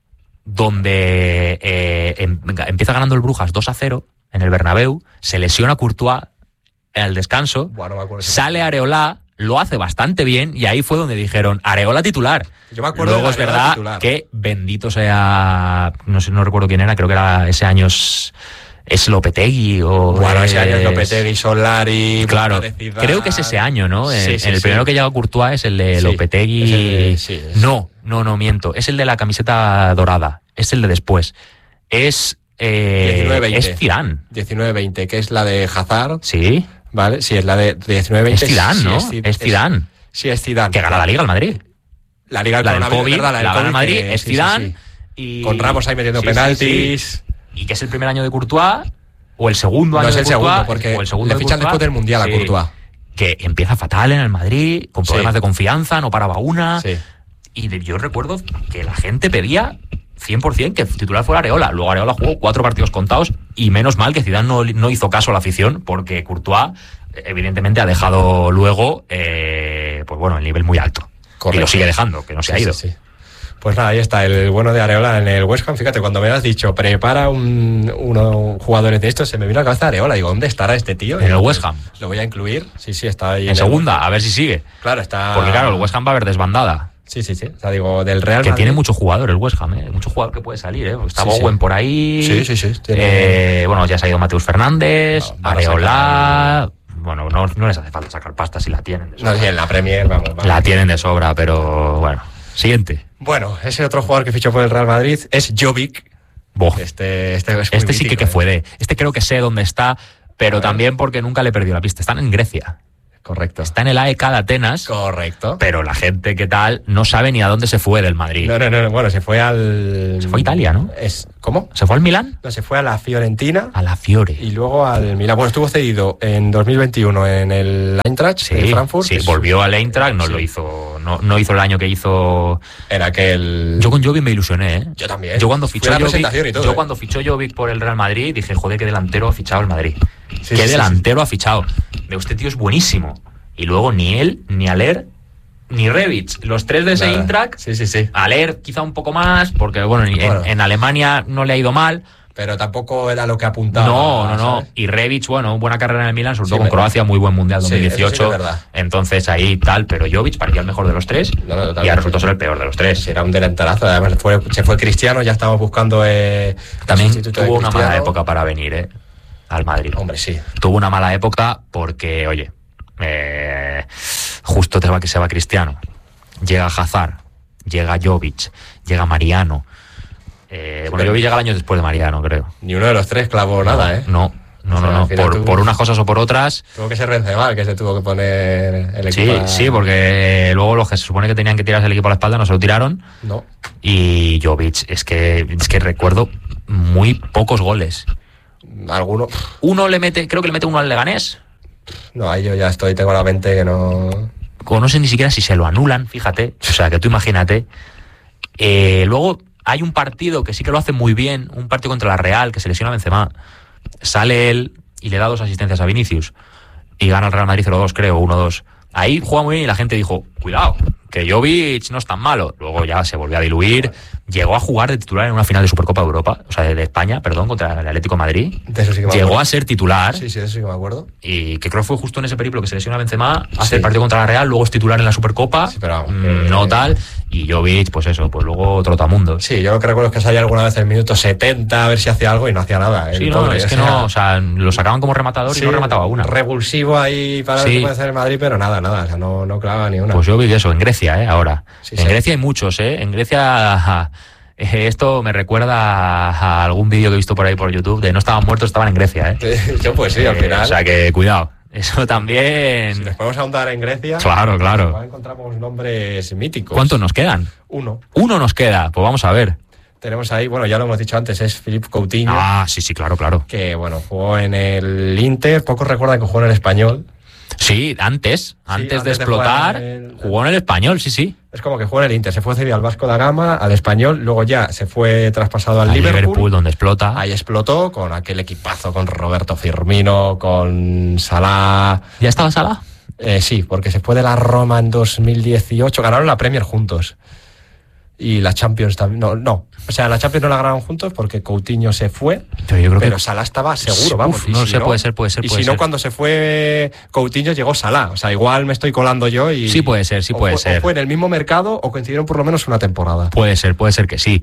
Speaker 1: donde eh, em, empieza ganando el Brujas dos a cero en el Bernabéu, se lesiona Courtois en el descanso,
Speaker 2: bueno, no
Speaker 1: sale Areola, lo hace bastante bien y ahí fue donde dijeron Areola titular.
Speaker 2: Yo me acuerdo
Speaker 1: Luego
Speaker 2: de
Speaker 1: es verdad
Speaker 2: titular.
Speaker 1: que bendito sea, no sé, no recuerdo quién era, creo que era ese año es, es Lopetegui o
Speaker 2: bueno,
Speaker 1: es,
Speaker 2: ese año es Lopetegui, Solari,
Speaker 1: claro, creo que es ese año, ¿no?
Speaker 2: Sí,
Speaker 1: en,
Speaker 2: sí,
Speaker 1: en el
Speaker 2: sí.
Speaker 1: primero que llega Courtois es el de
Speaker 2: sí,
Speaker 1: Lopetegui.
Speaker 2: Es el de, sí, es...
Speaker 1: No, no, no miento, es el de la camiseta dorada, es el de después. Es eh,
Speaker 2: diecinueve veinte.
Speaker 1: Es Zidane.
Speaker 2: diecinueve veinte, que es la de Hazard.
Speaker 1: Sí.
Speaker 2: Vale, sí, es la de diecinueve veinte.
Speaker 1: Es Zidane,
Speaker 2: sí,
Speaker 1: ¿no?
Speaker 2: Es,
Speaker 1: es Zidane.
Speaker 2: Es, sí, es Zidane.
Speaker 1: Que gana la Liga al Madrid.
Speaker 2: La Liga
Speaker 1: la del COVID,
Speaker 2: verdad, la,
Speaker 1: la gana el Madrid,
Speaker 2: que,
Speaker 1: es
Speaker 2: sí,
Speaker 1: Zidane.
Speaker 2: Sí,
Speaker 1: sí.
Speaker 2: Y... Con Ramos ahí metiendo
Speaker 1: sí,
Speaker 2: penaltis.
Speaker 1: Sí, sí. Y que es el primer año de Courtois, o el segundo año
Speaker 2: no, es
Speaker 1: de
Speaker 2: el
Speaker 1: Courtois.
Speaker 2: Segundo, porque
Speaker 1: o el segundo
Speaker 2: le fichan después del Mundial
Speaker 1: sí,
Speaker 2: a Courtois.
Speaker 1: Que empieza fatal en el Madrid, con problemas
Speaker 2: sí.
Speaker 1: de confianza, no paraba una.
Speaker 2: Sí.
Speaker 1: Y de, yo recuerdo que la gente pedía cien por ciento que el titular fuera Areola. Luego Areola jugó cuatro partidos contados y menos mal que Zidane no, no hizo caso a la afición, porque Courtois evidentemente ha dejado luego eh, pues bueno, el nivel muy alto. Correcto. Y lo sigue dejando, que no se
Speaker 2: sí,
Speaker 1: ha ido.
Speaker 2: Sí, sí. Pues nada, ahí está el bueno de Areola en el West Ham. Fíjate, cuando me has dicho prepara un, uno jugadores de estos, se me vino a la cabeza Areola. Digo, ¿dónde estará este tío?
Speaker 1: En el West Ham.
Speaker 2: Lo voy a incluir. Sí, sí, está ahí.
Speaker 1: En, en segunda, el... a ver si sigue.
Speaker 2: Claro, está.
Speaker 1: Porque claro, el West Ham va a haber desbandada.
Speaker 2: Sí, sí, sí. O sea, digo, del Real
Speaker 1: Que
Speaker 2: Madrid.
Speaker 1: tiene mucho jugador el West Ham, ¿eh? Mucho jugador que puede salir, ¿eh? Está sí, Bowen sí. por ahí.
Speaker 2: Sí, sí, sí.
Speaker 1: Tiene... Eh, bueno, ya se ha ido Mateus Fernández, no, Areola. Bueno, no, no les hace falta sacar pasta si la tienen de sobra.
Speaker 2: No, sí, en la Premier, vamos, vamos.
Speaker 1: La tienen de sobra, pero bueno. Siguiente.
Speaker 2: Bueno, ese otro jugador que fichó por el Real Madrid es Jovic,
Speaker 1: Boh.
Speaker 2: Este, este, es
Speaker 1: este sí
Speaker 2: mítico,
Speaker 1: que,
Speaker 2: ¿eh?
Speaker 1: que fue de. Este creo que sé dónde está, pero también porque nunca le perdió la pista. Están en Grecia.
Speaker 2: Correcto.
Speaker 1: Está en el A E K de Atenas.
Speaker 2: Correcto.
Speaker 1: Pero la gente que tal no sabe ni a dónde se fue del Madrid.
Speaker 2: No, no, no, bueno, se fue al...
Speaker 1: Se fue a Italia, ¿no?
Speaker 2: Es... ¿Cómo?
Speaker 1: ¿Se fue al Milán?
Speaker 2: No, se fue a la Fiorentina.
Speaker 1: A la Fiore.
Speaker 2: Y luego al Milán. Bueno, estuvo cedido en dos mil veintiuno en el Eintracht
Speaker 1: Sí,
Speaker 2: de Frankfurt.
Speaker 1: sí, volvió al Eintracht, no
Speaker 2: sí.
Speaker 1: lo hizo, no, no hizo el año que hizo.
Speaker 2: Era aquel...
Speaker 1: Yo con Jovic me ilusioné, ¿eh?
Speaker 2: Yo también.
Speaker 1: Yo cuando
Speaker 2: Fui
Speaker 1: fichó
Speaker 2: a la
Speaker 1: Jovic,
Speaker 2: presentación y todo,
Speaker 1: yo
Speaker 2: ¿eh?
Speaker 1: cuando fichó Jovic por el Real Madrid dije, joder, qué delantero ha fichado el Madrid.
Speaker 2: Sí,
Speaker 1: qué
Speaker 2: sí,
Speaker 1: delantero sí, sí. ha fichado. De este tío es buenísimo. Y luego ni él, ni Aller, ni Rebic, los tres de ese
Speaker 2: Nada.
Speaker 1: Eintracht.
Speaker 2: Sí, sí, sí.
Speaker 1: Aller quizá un poco más, porque bueno, en,
Speaker 2: Bueno.
Speaker 1: en Alemania no le ha ido mal.
Speaker 2: Pero tampoco era lo que apuntaba.
Speaker 1: No, no, no.
Speaker 2: ¿sabes?
Speaker 1: Y Rebic, bueno, buena carrera en el Milan, sobre
Speaker 2: Sí,
Speaker 1: todo con
Speaker 2: me...
Speaker 1: Croacia, muy buen Mundial
Speaker 2: sí,
Speaker 1: dos mil dieciocho.
Speaker 2: eso sí que es verdad.
Speaker 1: Entonces ahí tal, pero Jovic parecía el mejor de los tres
Speaker 2: No, no,
Speaker 1: y ha resultado ser el peor de los tres.
Speaker 2: Sí, era un delanterazo. Además, fue, se fue Cristiano, ya estábamos buscando. Eh,
Speaker 1: También
Speaker 2: sustituto de
Speaker 1: tuvo una
Speaker 2: Cristiano.
Speaker 1: mala época para venir, ¿eh? Al Madrid.
Speaker 2: Hombre, sí.
Speaker 1: Tuvo una mala época porque, oye, eh, justo te va que se va Cristiano. Llega Hazard, llega Jovic, llega Mariano. Eh, bueno, Jovic llega el año después de Mariano, creo.
Speaker 2: Ni uno de los tres clavó nada, ¿eh?
Speaker 1: No, no,
Speaker 2: O sea,
Speaker 1: no, no.
Speaker 2: al final
Speaker 1: Por,
Speaker 2: tuvo-
Speaker 1: por unas cosas o por otras.
Speaker 2: Tuvo que ser Benzema el que se tuvo que poner el
Speaker 1: Sí,
Speaker 2: equipo. a-
Speaker 1: sí, porque luego los que se supone que tenían que tirarse el equipo a la espalda no se lo tiraron.
Speaker 2: No.
Speaker 1: Y Jovic, es que, es que recuerdo muy pocos goles.
Speaker 2: Alguno.
Speaker 1: Uno le mete, creo que le mete uno al Leganés.
Speaker 2: No, ahí yo ya estoy, tengo la mente que no.
Speaker 1: O no sé ni siquiera si se lo anulan, fíjate. O sea, que tú imagínate. Eh, luego hay un partido que sí que lo hace muy bien, un partido contra la Real, que se lesiona a Benzema. Sale él y le da dos asistencias a Vinicius. Y gana el Real Madrid cero dos, creo, uno dos. Ahí juega muy bien y la gente dijo, cuidado, que Jovic no es tan malo. Luego ya se volvió a diluir. Llegó a jugar de titular en una final de Supercopa de Europa, o sea, de España, perdón, contra el Atlético de Madrid.
Speaker 2: De eso sí que me
Speaker 1: Llegó
Speaker 2: acuerdo.
Speaker 1: a ser titular.
Speaker 2: Sí, sí, de eso sí que me acuerdo.
Speaker 1: Y que creo que fue justo en ese periplo que se lesiona a Benzema, hace
Speaker 2: Sí.
Speaker 1: el partido contra la Real, luego es titular en la Supercopa,
Speaker 2: Sí, pero vamos,
Speaker 1: mm,
Speaker 2: que-
Speaker 1: no tal, y Jovic, pues eso, pues luego trotamundos.
Speaker 2: Sí, yo lo que recuerdo es que salía alguna vez en el minuto setenta a ver si hacía algo y no hacía nada. el
Speaker 1: Sí, no,
Speaker 2: pobre,
Speaker 1: es
Speaker 2: o
Speaker 1: que
Speaker 2: sea,
Speaker 1: no, o sea, lo sacaban como rematador
Speaker 2: sí,
Speaker 1: y no remataba una.
Speaker 2: Revulsivo ahí para
Speaker 1: Sí.
Speaker 2: ver qué puede hacer el Madrid, pero nada, nada, o sea, no, no clavaba ni una.
Speaker 1: Pues Jovic, eso, en Grecia, ¿eh? Ahora.
Speaker 2: Sí,
Speaker 1: en
Speaker 2: sí.
Speaker 1: Grecia hay muchos, ¿eh? En Grecia... ajá, eh, esto me recuerda a, a algún vídeo que he visto por ahí por YouTube de no estaban muertos, estaban en Grecia, ¿eh?
Speaker 2: Yo pues sí, al
Speaker 1: Eh,
Speaker 2: final.
Speaker 1: O sea que cuidado. Eso también...
Speaker 2: Si nos podemos ahondar en Grecia,
Speaker 1: Claro, claro.
Speaker 2: igual encontramos nombres míticos.
Speaker 1: ¿Cuántos nos quedan?
Speaker 2: Uno.
Speaker 1: Uno nos queda, pues vamos a ver.
Speaker 2: Tenemos ahí, bueno, ya lo hemos dicho antes, es Philippe Coutinho,
Speaker 1: Ah, sí, sí, claro, claro.
Speaker 2: que bueno, jugó en el Inter, pocos recuerdan que jugó en el Español.
Speaker 1: Sí, antes, antes, de
Speaker 2: antes de
Speaker 1: explotar,
Speaker 2: jugar en el-
Speaker 1: jugó en el Español, sí, sí.
Speaker 2: Es como que jugó en el Inter, se fue cedido al Vasco da Gama, al Español, luego ya se fue traspasado al
Speaker 1: Al
Speaker 2: Liverpool.
Speaker 1: Liverpool, donde explota.
Speaker 2: Ahí explotó con aquel equipazo, con Roberto Firmino, con Salah.
Speaker 1: ¿Ya estaba Salah?
Speaker 2: Eh, sí, porque se fue de la Roma en dos mil dieciocho, ganaron la Premier juntos. Y la Champions también. No, no. O sea, la Champions no la ganaron juntos porque Coutinho se fue.
Speaker 1: Pero yo creo
Speaker 2: Pero
Speaker 1: que...
Speaker 2: Salah estaba seguro,
Speaker 1: Uf,
Speaker 2: vamos. y
Speaker 1: no
Speaker 2: si
Speaker 1: sé, puede ser, puede ser,
Speaker 2: Y
Speaker 1: puede
Speaker 2: si no,
Speaker 1: ser.
Speaker 2: cuando se fue Coutinho llegó Salah. O sea, igual me estoy colando yo y.
Speaker 1: Sí puede ser, sí
Speaker 2: o
Speaker 1: puede
Speaker 2: fue-
Speaker 1: ser.
Speaker 2: O fue en el mismo mercado o coincidieron por lo menos una temporada.
Speaker 1: Puede ser, puede ser que sí.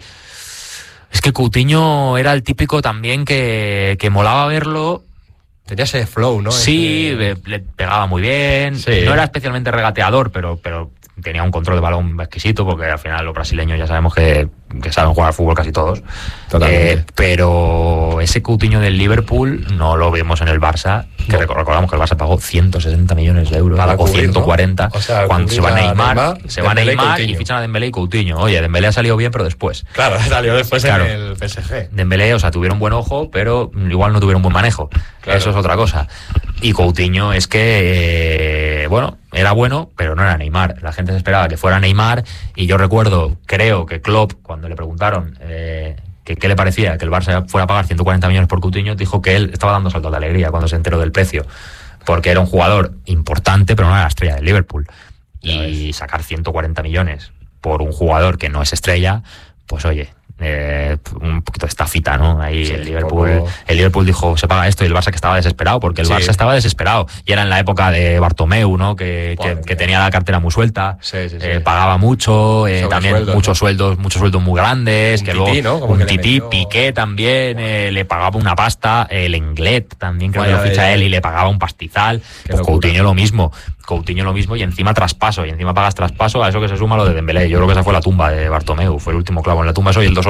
Speaker 1: Es que Coutinho era el típico también que, que molaba verlo.
Speaker 2: Tenía ese flow, ¿no?
Speaker 1: Sí,
Speaker 2: Ese-
Speaker 1: le, le pegaba muy bien.
Speaker 2: Sí.
Speaker 1: No era especialmente regateador, pero, pero tenía un control de balón exquisito, porque al final los brasileños ya sabemos que, que saben jugar al fútbol casi todos.
Speaker 2: Totalmente.
Speaker 1: Eh, pero ese Coutinho del Liverpool no lo vemos en el Barça, que
Speaker 2: No.
Speaker 1: recordamos que el Barça pagó ciento sesenta millones de euros
Speaker 2: Para
Speaker 1: o
Speaker 2: cubrir,
Speaker 1: ciento cuarenta.
Speaker 2: ¿no? O sea,
Speaker 1: cuando
Speaker 2: cubrir
Speaker 1: se va
Speaker 2: a
Speaker 1: Neymar,
Speaker 2: Neymar,
Speaker 1: se va
Speaker 2: Dembélé y
Speaker 1: Neymar y
Speaker 2: Coutinho.
Speaker 1: fichan a Dembélé y Coutinho. Oye, Dembélé ha salido bien, pero después.
Speaker 2: Claro, salió después
Speaker 1: Claro.
Speaker 2: en el P S G.
Speaker 1: Dembélé, o sea, tuvieron buen ojo, pero igual no tuvieron buen manejo.
Speaker 2: Claro.
Speaker 1: Eso es otra cosa. Y Coutinho es que, eh, bueno, era bueno, pero no era Neymar. La gente se esperaba que fuera Neymar, y yo recuerdo, creo que Klopp, cuando le preguntaron eh, que qué le parecía que el Barça fuera a pagar ciento cuarenta millones por Coutinho, dijo que él estaba dando saltos de alegría cuando se enteró del precio, porque era un jugador importante, pero no era la estrella del Liverpool. Y sacar ciento cuarenta millones por un jugador que no es estrella, pues oye, eh, un poquito de estafita, ¿no? Ahí
Speaker 2: Sí,
Speaker 1: el Liverpool,
Speaker 2: un poco...
Speaker 1: el Liverpool dijo, se paga esto, y el Barça que estaba desesperado, porque el
Speaker 2: Sí.
Speaker 1: Barça estaba desesperado. Y era en la época de Bartomeu, ¿no? Que, que,
Speaker 2: Madre
Speaker 1: que
Speaker 2: mía.
Speaker 1: tenía la cartera muy suelta,
Speaker 2: Sí, sí, sí.
Speaker 1: eh, pagaba mucho, eh,
Speaker 2: Sobre
Speaker 1: también
Speaker 2: sueldos,
Speaker 1: muchos
Speaker 2: ¿no?
Speaker 1: sueldos, muchos sueldos muy grandes,
Speaker 2: Un
Speaker 1: que
Speaker 2: tití,
Speaker 1: luego
Speaker 2: ¿no? Como
Speaker 1: un
Speaker 2: que le
Speaker 1: tití,
Speaker 2: metió-
Speaker 1: Piqué también eh, le pagaba una pasta, el Englet también creo
Speaker 2: Vaya,
Speaker 1: que lo ficha
Speaker 2: vaya.
Speaker 1: él y le pagaba un pastizal.
Speaker 2: Qué
Speaker 1: Pues
Speaker 2: locura.
Speaker 1: Coutinho lo mismo. Coutinho lo mismo, y encima traspaso, y encima pagas traspaso, a eso que se suma lo de Dembélé. Yo creo que esa fue la tumba de Bartomeu, fue el último clavo en la tumba, eso y el dos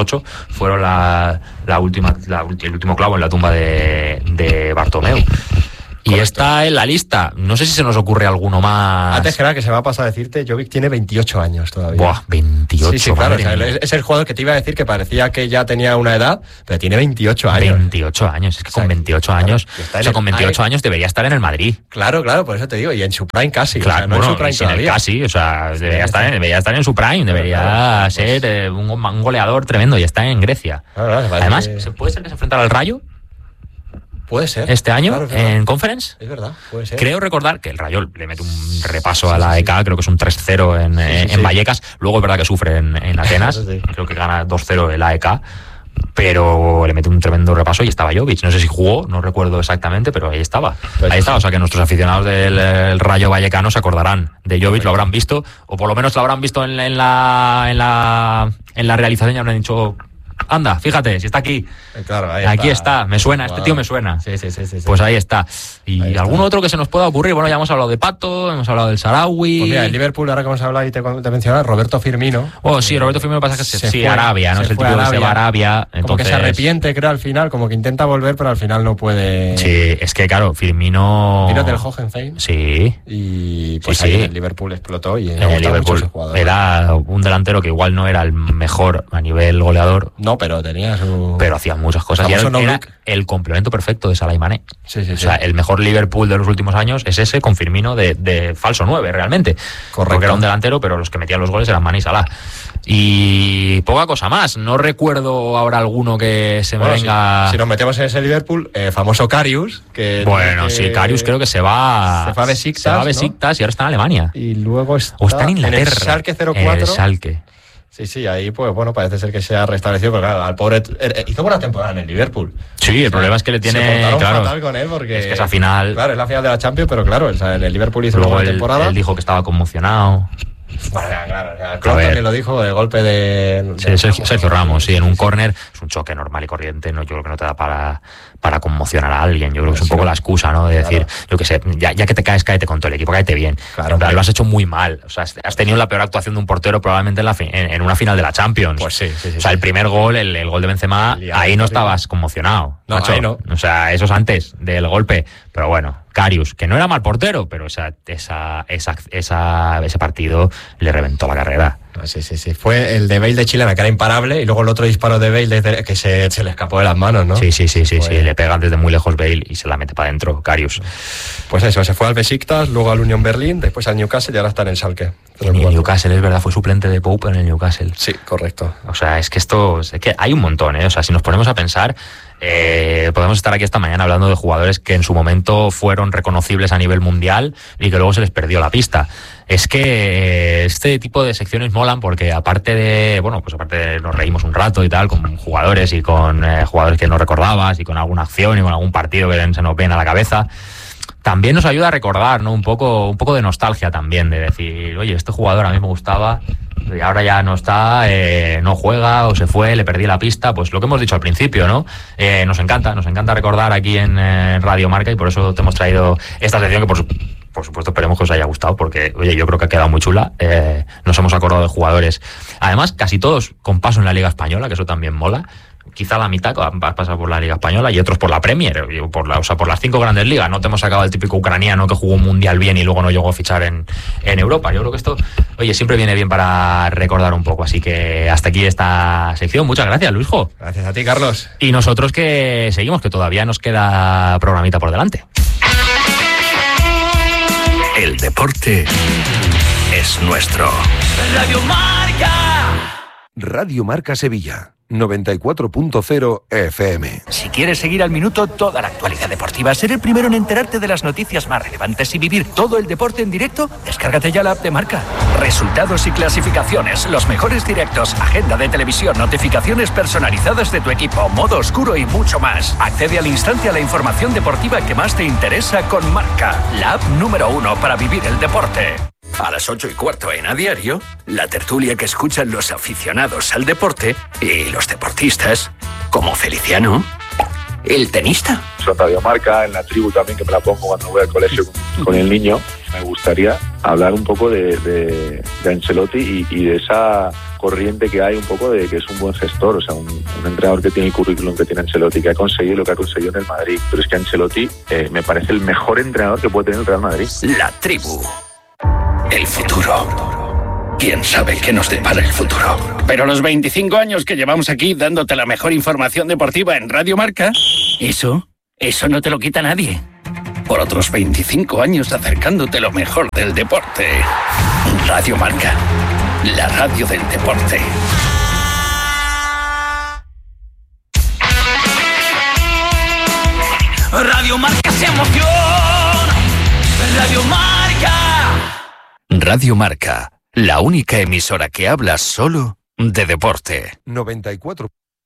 Speaker 1: ocho fueron la, la última, la, el último clavo en la tumba de, de Bartomeu. Y correcto. Está en la lista. No sé si se nos ocurre alguno más.
Speaker 2: Antes que nada, que se me va a pasar a decirte, Jovic tiene veintiocho años todavía.
Speaker 1: Buah, veintiocho.
Speaker 2: Sí, sí, claro. O sea, es el jugador que te iba a decir que parecía que ya tenía una edad, pero tiene veintiocho años.
Speaker 1: veintiocho años. Es que o sea, con veintiocho años, claro, o sea, con veintiocho años debería estar en el Madrid.
Speaker 2: Claro, claro, por eso te digo. Y en su prime casi.
Speaker 1: Claro,
Speaker 2: o sea, no
Speaker 1: bueno,
Speaker 2: en su prime todavía.
Speaker 1: Casi, o sea, debería, sí, estar en, debería estar en su prime. Debería claro, ser pues, un, un goleador tremendo y está en Grecia. Claro, claro, Además, que... ¿puede ser que se enfrentara al Rayo?
Speaker 2: Puede ser.
Speaker 1: Este año, claro, claro. en Conference.
Speaker 2: Es verdad, puede ser.
Speaker 1: Creo recordar que el Rayo le mete un repaso sí, a la sí, E K, sí. creo que es un tres cero en, sí, sí, en sí. Vallecas. Luego es verdad que sufre en, en Atenas. sí. Creo que gana dos cero el A E K. Pero le mete un tremendo repaso y estaba Jovic. No sé si jugó, no recuerdo exactamente, pero ahí estaba. Pues ahí sí, estaba. O sea que nuestros aficionados del Rayo Vallecano se acordarán de Jovic, lo habrán visto, o por lo menos lo habrán visto en, en, la, en, la, en la realización y habrán dicho... Anda, fíjate, si está aquí.
Speaker 2: Claro, ahí
Speaker 1: aquí
Speaker 2: está.
Speaker 1: está, me suena, este tío me suena.
Speaker 2: Sí, sí, sí, sí,
Speaker 1: pues ahí está. Y
Speaker 2: ahí
Speaker 1: algún
Speaker 2: está.
Speaker 1: otro que se nos pueda ocurrir. Bueno, ya hemos hablado de Pato, hemos hablado del Sarawi.
Speaker 2: Pues mira, el Liverpool, ahora que hemos hablado y te, te mencionaba, Roberto Firmino.
Speaker 1: Oh, sí, Roberto Firmino pasa que se,
Speaker 2: se
Speaker 1: sí,
Speaker 2: fue,
Speaker 1: Arabia, ¿no? Es el tipo que se va a Arabia. Entonces...
Speaker 2: Como que se arrepiente, creo, al final, como que intenta volver, pero al final no puede.
Speaker 1: Sí, es que claro, Firmino.
Speaker 2: Firmino del Hoffenheim.
Speaker 1: Sí.
Speaker 2: Y pues
Speaker 1: sí,
Speaker 2: ahí
Speaker 1: sí.
Speaker 2: el Liverpool explotó y
Speaker 1: en el Liverpool era un delantero que igual no era el mejor a nivel goleador.
Speaker 2: No, pero tenía su.
Speaker 1: Pero hacía muchas cosas. Y era, era el complemento perfecto de Salah y Mané.
Speaker 2: Sí, sí,
Speaker 1: o sea,
Speaker 2: sí.
Speaker 1: el mejor Liverpool de los últimos años es ese con Firmino de, de falso nueve, realmente.
Speaker 2: Correcto.
Speaker 1: Porque era un delantero, pero los que metían los goles eran Mané y Salah. Y poca cosa más. No recuerdo ahora alguno que se me
Speaker 2: bueno,
Speaker 1: venga...
Speaker 2: Si, si nos metemos en ese Liverpool, eh, famoso Karius. Que
Speaker 1: bueno,
Speaker 2: que...
Speaker 1: sí, Karius creo que se va...
Speaker 2: Se fue a Besiktas,
Speaker 1: se va a Besiktas, ¿no? Y ahora está en Alemania.
Speaker 2: Y luego está...
Speaker 1: O está en Inglaterra.
Speaker 2: En el Schalke cero cuatro.
Speaker 1: En el Schalke.
Speaker 2: Sí, sí, ahí pues bueno, parece ser que se ha restablecido, pero claro, al pobre eh, hizo buena temporada en el Liverpool.
Speaker 1: Sí, el o sea, problema es que le tiene
Speaker 2: se portaron
Speaker 1: claro,
Speaker 2: fatal con él porque
Speaker 1: es que esa final,
Speaker 2: claro, es la final de la Champions, pero claro, o sea, en el Liverpool hizo una buena
Speaker 1: él,
Speaker 2: temporada.
Speaker 1: Él dijo que estaba conmocionado.
Speaker 2: Bueno, claro, claro. Klopp también lo dijo, el golpe de...
Speaker 1: Sí, de Sergio, Sergio Ramos, sí, en un córner. Es un choque normal y corriente, no, yo creo que no te da para, para conmocionar a alguien. Yo creo que es un poco la excusa, ¿no? De decir, claro. yo qué sé, ya, ya que te caes, cáete con todo el equipo, cáete bien.
Speaker 2: Claro,
Speaker 1: pero lo has hecho muy mal. O sea, has tenido la peor actuación de un portero probablemente en, la fi- en, en una final de la Champions.
Speaker 2: Pues sí, sí, sí.
Speaker 1: O sea, el primer gol, el, el gol de Benzema, ahí no estabas conmocionado.
Speaker 2: No,
Speaker 1: macho.
Speaker 2: ahí no.
Speaker 1: O sea, eso es antes del golpe. Pero bueno, Karius, que no era mal portero, pero esa, esa, esa, esa, ese partido le reventó la carrera.
Speaker 2: No, sí, sí, sí. Fue el de Bale de Chilena, que era imparable, y luego el otro disparo de Bale de, que se, se le escapó de las manos, ¿no?
Speaker 1: Sí, sí, sí, sí,
Speaker 2: pues...
Speaker 1: sí. Le pegan desde muy lejos Bale y se la mete para adentro, Karius.
Speaker 2: Pues eso, se fue al Besiktas, luego al Union Berlin, después al Newcastle y ahora está en el Schalke.
Speaker 1: En el Newcastle, es verdad, fue suplente de Pope en el Newcastle.
Speaker 2: Sí, correcto.
Speaker 1: O sea, es que esto, es que hay un montón, ¿eh? O sea, si nos ponemos a pensar, eh, podemos estar aquí esta mañana hablando de jugadores que en su momento fueron reconocibles a nivel mundial y que luego se les perdió la pista. Es que este tipo de secciones molan porque aparte de, bueno, pues aparte de nos reímos un rato y tal, con jugadores y con eh, jugadores que no recordabas y con alguna acción y con algún partido que se nos viene a la cabeza, también nos ayuda a recordar, ¿no? Un poco, un poco de nostalgia también, de decir, oye, este jugador a mí me gustaba y ahora ya no está, eh, no juega o se fue, le perdí la pista. Pues lo que hemos dicho al principio, ¿no? Eh, nos encanta, nos encanta recordar aquí en eh, Radio Marca y por eso te hemos traído esta sección que por supuesto Por supuesto, esperemos que os haya gustado porque, oye, yo creo que ha quedado muy chula. Eh, nos hemos acordado de jugadores. Además, casi todos con paso en la Liga Española, que eso también mola. Quizá la mitad va a pasar por la Liga Española y otros por la Premier, por la, o sea, por las cinco grandes ligas. No te hemos sacado el típico ucraniano que jugó un mundial bien y luego no llegó a fichar en, en Europa. Yo creo que esto, oye, siempre viene bien para recordar un poco. Así que hasta aquí esta sección. Muchas gracias, Luisjo.
Speaker 2: Gracias a ti, Carlos.
Speaker 1: Y nosotros que seguimos, que todavía nos queda programita por delante.
Speaker 3: El deporte es nuestro.
Speaker 4: Radio Marca.
Speaker 3: Radio Marca Sevilla, noventa y cuatro punto cero F M.
Speaker 4: Si quieres seguir al minuto toda la actualidad deportiva, ser el primero en enterarte de las noticias más relevantes y vivir todo el deporte en directo, descárgate ya la app de Marca. Resultados y clasificaciones, los mejores directos, agenda de televisión, notificaciones personalizadas de tu equipo, modo oscuro y mucho más. Accede al instante a la información deportiva que más te interesa con Marca, la app número uno para vivir el deporte. A las ocho y cuarto en A Diario, la tertulia que escuchan los aficionados al deporte y los deportistas, como Feliciano, el tenista.
Speaker 5: Son Radio Marca, en la tribu también, que me la pongo cuando voy al colegio con, con el niño. me gustaría hablar un poco de, de, de Ancelotti y, y de esa corriente que hay un poco de que es un buen gestor, o sea, un, un entrenador que tiene el currículum que tiene Ancelotti, que ha conseguido lo que ha conseguido en el Madrid. Pero es que Ancelotti eh, me parece el mejor entrenador que puede tener el Real Madrid.
Speaker 4: La tribu. El futuro. ¿Quién sabe qué nos depara el futuro? Pero los veinticinco años que llevamos aquí dándote la mejor información deportiva en Radio Marca, eso, eso no te lo quita nadie. Por otros veinticinco años acercándote lo mejor del deporte. Radio Marca, la radio del deporte. Radio Marca se emociona. Radio Marca. Radio Marca, la única emisora que habla solo de deporte.
Speaker 3: noventa y cuatro.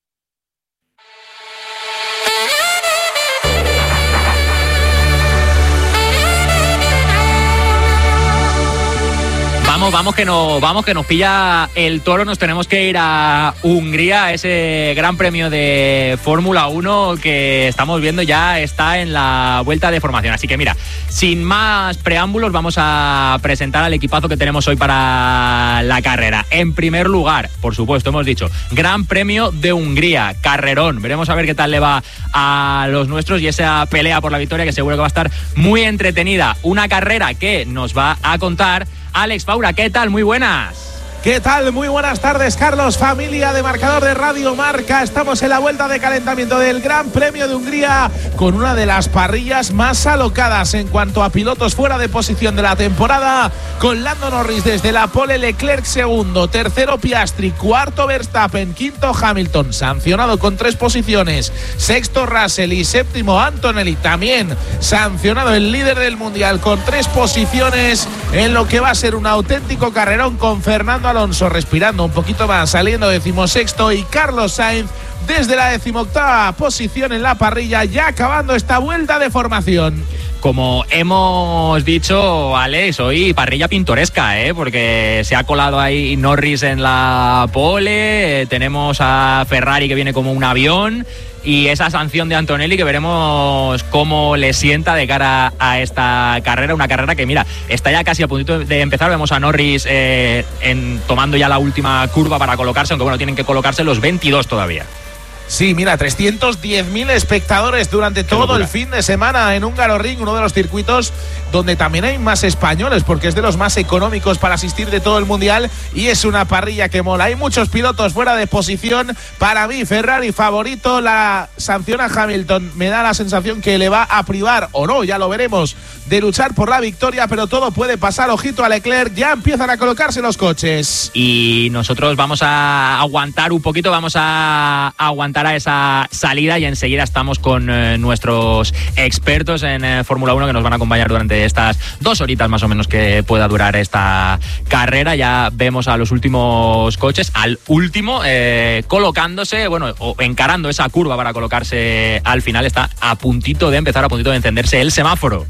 Speaker 1: Vamos, vamos que nos, vamos que nos pilla el toro, nos tenemos que ir a Hungría, ese gran premio de Fórmula uno que estamos viendo ya está en la vuelta de formación. Así que mira, sin más preámbulos vamos a presentar al equipazo que tenemos hoy para la carrera. En primer lugar, por supuesto, hemos dicho, Gran Premio de Hungría, carrerón. Veremos a ver qué tal le va a los nuestros y esa pelea por la victoria que seguro que va a estar muy entretenida. Una carrera que nos va a contar Alex Faura. ¿Qué tal? Muy buenas.
Speaker 6: ¿Qué tal? Muy buenas tardes, Carlos, familia de Marcador de Radio Marca. Estamos en la vuelta de calentamiento del Gran Premio de Hungría con una de las parrillas más alocadas en cuanto a pilotos fuera de posición de la temporada, con Lando Norris desde la pole, Leclerc segundo, tercero Piastri, cuarto Verstappen, quinto Hamilton, sancionado con tres posiciones, sexto Russell y séptimo Antonelli, también sancionado el líder del Mundial con tres posiciones, en lo que va a ser un auténtico carrerón con Fernando Alonso respirando un poquito más, saliendo decimosexto, y Carlos Sainz desde la decimoctava posición en la parrilla, ya acabando esta vuelta de formación.
Speaker 1: Como hemos dicho, Alex, hoy parrilla pintoresca, ¿eh? Porque se ha colado ahí Norris en la pole, eh, tenemos a Ferrari que viene como un avión, y esa sanción de Antonelli que veremos cómo le sienta de cara a esta carrera, una carrera que, mira, está ya casi a punto de empezar. Vemos a Norris eh, en, tomando ya la última curva para colocarse, aunque bueno, tienen que colocarse los veintidós todavía.
Speaker 6: Sí, mira, trescientos diez mil espectadores durante todo el fin de semana en Hungaroring, uno de los circuitos donde también hay más españoles, porque es de los más económicos para asistir de todo el Mundial, y es una parrilla que mola. Hay muchos pilotos fuera de posición. Para mí, Ferrari favorito. La sanción a Hamilton me da la sensación que le va a privar, o no, ya lo veremos, de luchar por la victoria, pero todo puede pasar. Ojito a Leclerc, ya empiezan a colocarse los coches.
Speaker 1: Y nosotros vamos a aguantar un poquito, vamos a aguantar a esa salida, y enseguida estamos con eh, nuestros expertos en eh, Fórmula uno que nos van a acompañar durante estas dos horitas más o menos que pueda durar esta carrera. Ya vemos a los últimos coches, al último eh, colocándose, bueno, o encarando esa curva para colocarse al final. Está a puntito de empezar, a puntito de encenderse el semáforo.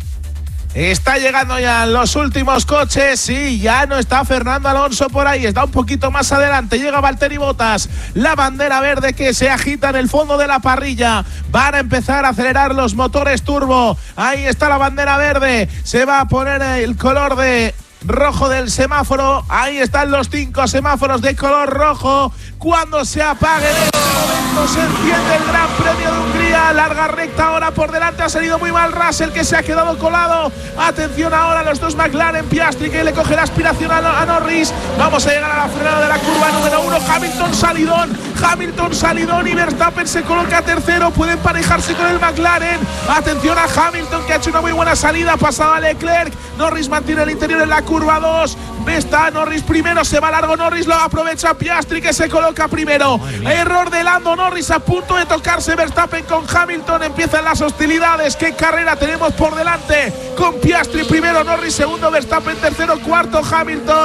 Speaker 6: Está llegando ya los últimos coches. Sí, ya no está Fernando Alonso por ahí, está un poquito más adelante. Llega Valtteri Bottas, la bandera verde que se agita en el fondo de la parrilla. Van a empezar a acelerar los motores turbo. Ahí está la bandera verde. Se va a poner el color de rojo del semáforo. Ahí están los cinco semáforos de color rojo. Cuando se apague en este momento se enciende el Gran Premio de Hungría. Larga recta ahora por delante, ha salido muy mal Russell, que se ha quedado colado. Atención ahora los dos McLaren, Piastri que le coge la aspiración a, a Norris. Vamos a llegar a la frenada de la curva número uno. Hamilton salidón, Hamilton salidón, y Verstappen se coloca tercero. Puede emparejarse con el McLaren. Atención a Hamilton, que ha hecho una muy buena salida, pasado a Leclerc. Norris mantiene el interior en la curva dos. Está Norris primero, se va largo Norris, lo aprovecha Piastri, que se coloca primero. Error de Lando Norris, a punto de tocarse Verstappen con Hamilton. Empiezan las hostilidades. ¿Qué carrera tenemos por delante? Con Piastri primero, Norris segundo, Verstappen tercero, cuarto Hamilton.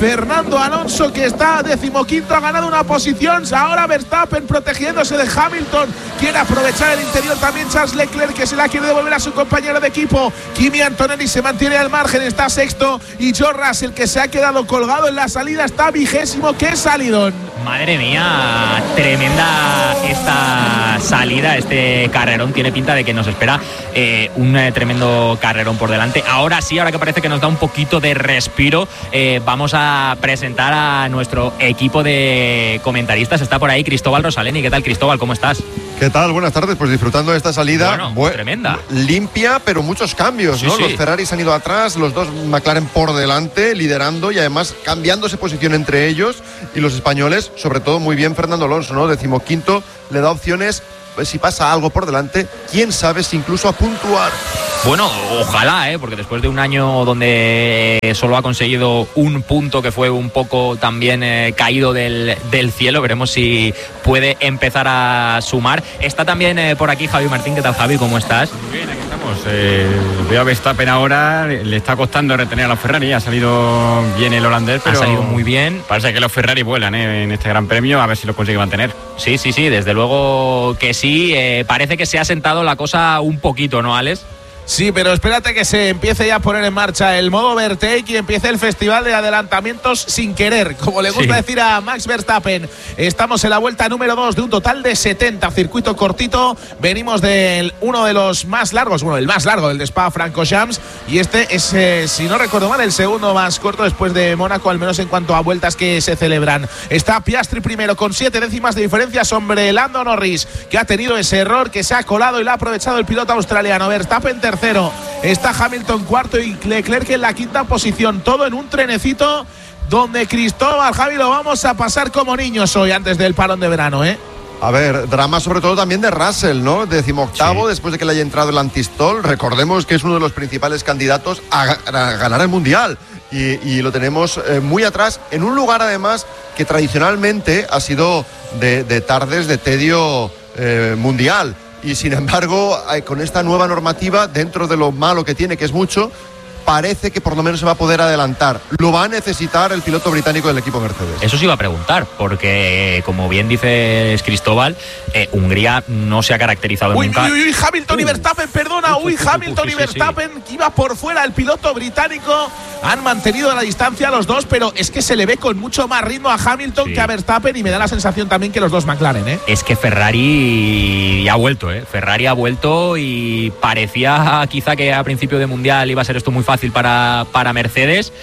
Speaker 6: Fernando Alonso, que está decimoquinto, ha ganado una posición. Ahora Verstappen protegiéndose de Hamilton, quiere aprovechar el interior también Charles Leclerc, que se la quiere devolver a su compañero de equipo. Kimi Antonelli se mantiene al margen, está sexto, y George Russell, que se ha quedado colgado en la salida, está vigésimo. ¡Qué salidón!
Speaker 1: Madre mía, tremenda esta salida, este carrerón. Tiene pinta de que nos espera eh, un eh, tremendo carrerón por delante. Ahora sí, ahora que parece que nos da un poquito de respiro, eh, vamos a presentar a nuestro equipo de comentaristas. Está por ahí Cristóbal Rosaleni. ¿Qué tal, Cristóbal? ¿Cómo estás?
Speaker 7: ¿Qué tal? Buenas tardes. Pues disfrutando de esta salida
Speaker 1: bueno, bu- tremenda,
Speaker 7: limpia, pero muchos cambios, sí, ¿no? Sí. Los Ferrari han ido atrás, los dos McLaren por delante, liderando y además cambiándose posición entre ellos, y los españoles, sobre todo muy bien Fernando Alonso, ¿no? Decimoquinto, le da opciones, pues, si pasa algo por delante, quién sabe si incluso a puntuar.
Speaker 1: Bueno, ojalá, ¿eh? Porque después de un año donde solo ha conseguido un punto, que fue un poco también eh, caído del, del cielo, veremos si puede empezar a sumar. Está también eh, por aquí Javi Martín. ¿Qué tal, Javi? ¿Cómo estás?
Speaker 8: Muy bien, aquí estamos. Eh, veo a Verstappen ahora, le está costando retener a los Ferrari. Ha salido bien el holandés, pero
Speaker 1: ha salido muy bien.
Speaker 8: Parece que los Ferrari vuelan ¿eh? en este gran premio, a ver si lo consigue mantener.
Speaker 1: Sí, sí, sí, desde luego que sí. Eh, parece que se ha sentado la cosa un poquito, ¿no, Alex?
Speaker 6: Sí, pero espérate que se empiece ya a poner en marcha el modo Vertec y empiece el festival de adelantamientos sin querer, como le gusta sí. decir a Max Verstappen. Estamos en la vuelta número dos de un total de setenta, circuito cortito. Venimos de uno de los más largos, bueno, el más largo del de Spa-Francorchamps, y este es, eh, si no recuerdo mal, el segundo más corto después de Mónaco, al menos en cuanto a vueltas que se celebran. Está Piastri primero con siete décimas de diferencia sobre Lando Norris, que ha tenido ese error, que se ha colado y lo ha aprovechado el piloto australiano. Verstappen tercero. Está Hamilton cuarto y Leclerc en la quinta posición. Todo en un trenecito donde Cristóbal, Javi, lo vamos a pasar como niños hoy antes del parón de verano, ¿eh?
Speaker 7: A ver, drama sobre todo también de Russell, ¿no? Decimoctavo, sí. Después de que le haya entrado el antistol. Recordemos que es uno de los principales candidatos a, a ganar el Mundial. Y, y lo tenemos eh, muy atrás, en un lugar además que tradicionalmente ha sido de, de tardes de tedio eh, mundial. Y sin embargo, con esta nueva normativa, dentro de lo malo que tiene, que es mucho, parece que por lo menos se va a poder adelantar. Lo va a necesitar el piloto británico del equipo Mercedes.
Speaker 1: Eso sí iba a preguntar, porque como bien dices, Cristóbal, eh, Hungría no se ha caracterizado
Speaker 6: uy,
Speaker 1: nunca.
Speaker 6: Uy, uy, uy, Hamilton uh, y Verstappen, perdona, uy, uh, Hamilton uh, sí, y Verstappen, sí, sí. que iba por fuera el piloto británico. Han mantenido la distancia los dos, pero es que se le ve con mucho más ritmo a Hamilton sí. que a Verstappen, y me da la sensación también que los dos McLaren, ¿eh?
Speaker 1: Es que Ferrari ha vuelto, ¿eh? Ferrari ha vuelto y parecía quizá que a principio de Mundial iba a ser esto muy fácil fácil para, para Mercedes,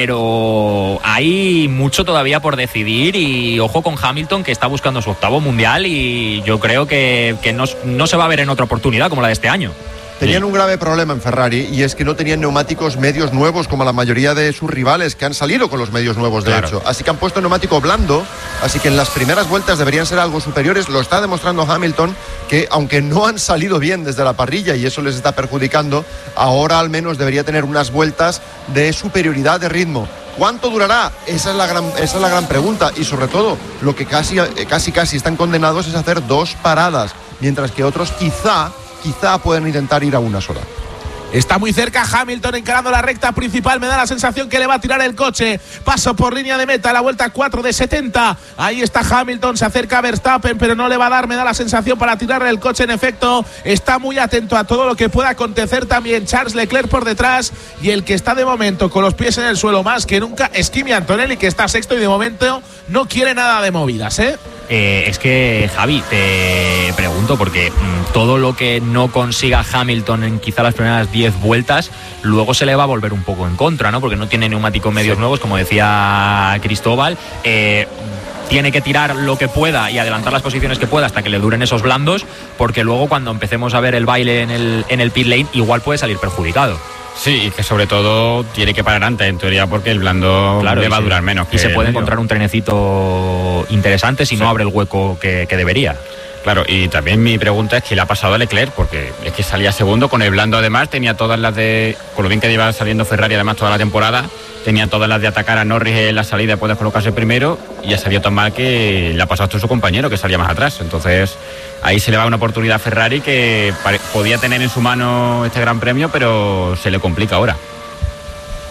Speaker 1: pero hay mucho todavía por decidir, y ojo con Hamilton, que está buscando su octavo Mundial, y yo creo que, que no, no se va a ver en otra oportunidad como la de este año.
Speaker 7: Tenían un grave problema en Ferrari, y es que no tenían neumáticos medios nuevos como la mayoría de sus rivales, que han salido con los medios nuevos, de claro. hecho. Así que han puesto neumático blando, así que en las primeras vueltas deberían ser algo superiores. Lo está demostrando Hamilton, que aunque no han salido bien desde la parrilla y eso les está perjudicando, ahora al menos debería tener unas vueltas de superioridad de ritmo. ¿Cuánto durará? Esa es la gran, esa es la gran pregunta, y sobre todo lo que casi, casi, casi están condenados es hacer dos paradas, mientras que otros quizá quizá pueden intentar ir a una sola.
Speaker 6: Está muy cerca Hamilton encarando la recta principal. Me da la sensación que le va a tirar el coche. Paso por línea de meta, la vuelta cuatro de setenta. Ahí está Hamilton, se acerca a Verstappen, pero no le va a dar, me da la sensación, para tirarle el coche. En efecto, está muy atento a todo lo que pueda acontecer también Charles Leclerc por detrás. Y el que está de momento con los pies en el suelo más que nunca es Kimi Antonelli, que está sexto y de momento no quiere nada de movidas, ¿eh?
Speaker 1: Eh, es que, Javi, te pregunto, porque mmm, todo lo que no consiga Hamilton en quizá las primeras diez vueltas, luego se le va a volver un poco en contra, ¿no? Porque no tiene neumáticos medios sí. nuevos, como decía Cristóbal. Eh, tiene que tirar lo que pueda y adelantar las posiciones que pueda hasta que le duren esos blandos, porque luego cuando empecemos a ver el baile en el, en el pit lane, igual puede salir perjudicado.
Speaker 8: Sí, y que sobre todo tiene que parar antes, en teoría, porque el blando claro, le va a durar menos.
Speaker 1: Y se puede encontrar un trenecito interesante si sí. no abre el hueco que, que debería.
Speaker 8: Claro, y también mi pregunta es qué le ha pasado a Leclerc, porque es que salía segundo con el blando, además tenía todas las de, con lo bien que lleva saliendo Ferrari además toda la temporada, tenía todas las de atacar a Norris en la salida y después de colocarse primero, y ya salió tan mal que le ha pasado a su compañero, que salía más atrás. Entonces ahí se le va una oportunidad a Ferrari que podía tener en su mano este gran premio, pero se le complica ahora.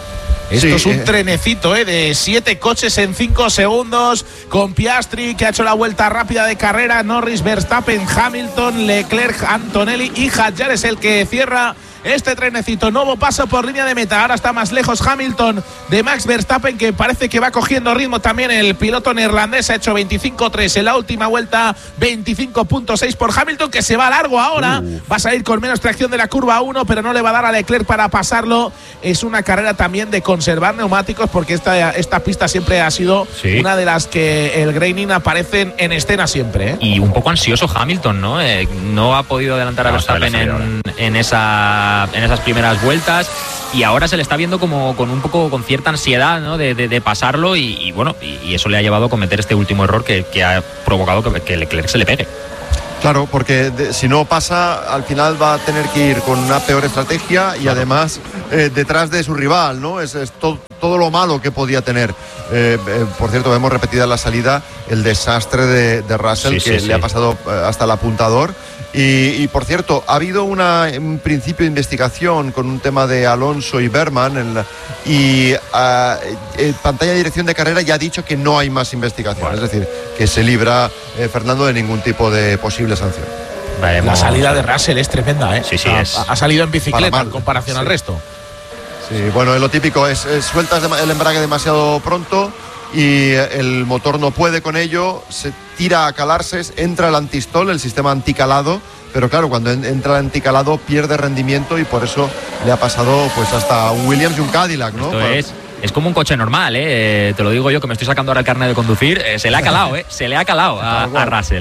Speaker 6: Esto
Speaker 7: sí,
Speaker 6: es un
Speaker 7: eh.
Speaker 6: trenecito ¿eh? de siete coches en cinco segundos, con Piastri, que ha hecho la vuelta rápida de carrera, Norris, Verstappen, Hamilton, Leclerc, Antonelli y Hadjar es el que cierra este trenecito. Nuevo paso por línea de meta. Ahora está más lejos Hamilton de Max Verstappen, que parece que va cogiendo ritmo también. El piloto neerlandés ha hecho veinticinco tres en la última vuelta, veinticinco punto seis por Hamilton, que se va largo ahora. Uh. Va a salir con menos tracción de la curva uno, pero no le va a dar a Leclerc para pasarlo. Es una carrera también de conservar neumáticos, porque esta, esta pista siempre ha sido sí. una de las que el graining aparece en escena siempre. ¿eh?
Speaker 1: Y un poco ansioso Hamilton, ¿no? Eh, no ha podido adelantar a Verstappen en, en esa en esas primeras vueltas, y ahora se le está viendo como con un poco con cierta ansiedad, ¿no? de, de, de pasarlo, y, y bueno, y, y eso le ha llevado a cometer este último error que, que ha provocado que, que Leclerc se le pegue.
Speaker 7: Claro, porque de, si no pasa, al final va a tener que ir con una peor estrategia y claro. además eh, detrás de su rival, ¿no? Es, es to, todo lo malo que podía tener. Eh, eh, por cierto, vemos repetida en la salida el desastre de, de Russell, sí, que sí, le sí. ha pasado hasta el apuntador. Y, y por cierto, ha habido una, un principio de investigación con un tema de Alonso y Berman en la, y uh, pantalla de dirección de carrera ya ha dicho que no hay más investigación, bueno. es decir, que se libra eh, Fernando de ningún tipo de posible sanción.
Speaker 6: Vale, la salida de Russell es tremenda, ¿eh?
Speaker 1: Sí, sí,
Speaker 6: ha,
Speaker 1: es.
Speaker 6: ha salido en bicicleta en comparación sí. al resto.
Speaker 7: Sí, bueno, lo típico es, es sueltas el embrague demasiado pronto y el motor no puede con ello, se tira a calarse, entra el antistol, el sistema anticalado, pero claro, cuando entra el anticalado pierde rendimiento y por eso le ha pasado pues hasta un Williams y un Cadillac, ¿no?
Speaker 1: Esto es, es como un coche normal, ¿eh? Te lo digo yo que me estoy sacando ahora el carnet de conducir, eh, se le ha calado, ¿eh? Se le ha calado a, a Russell.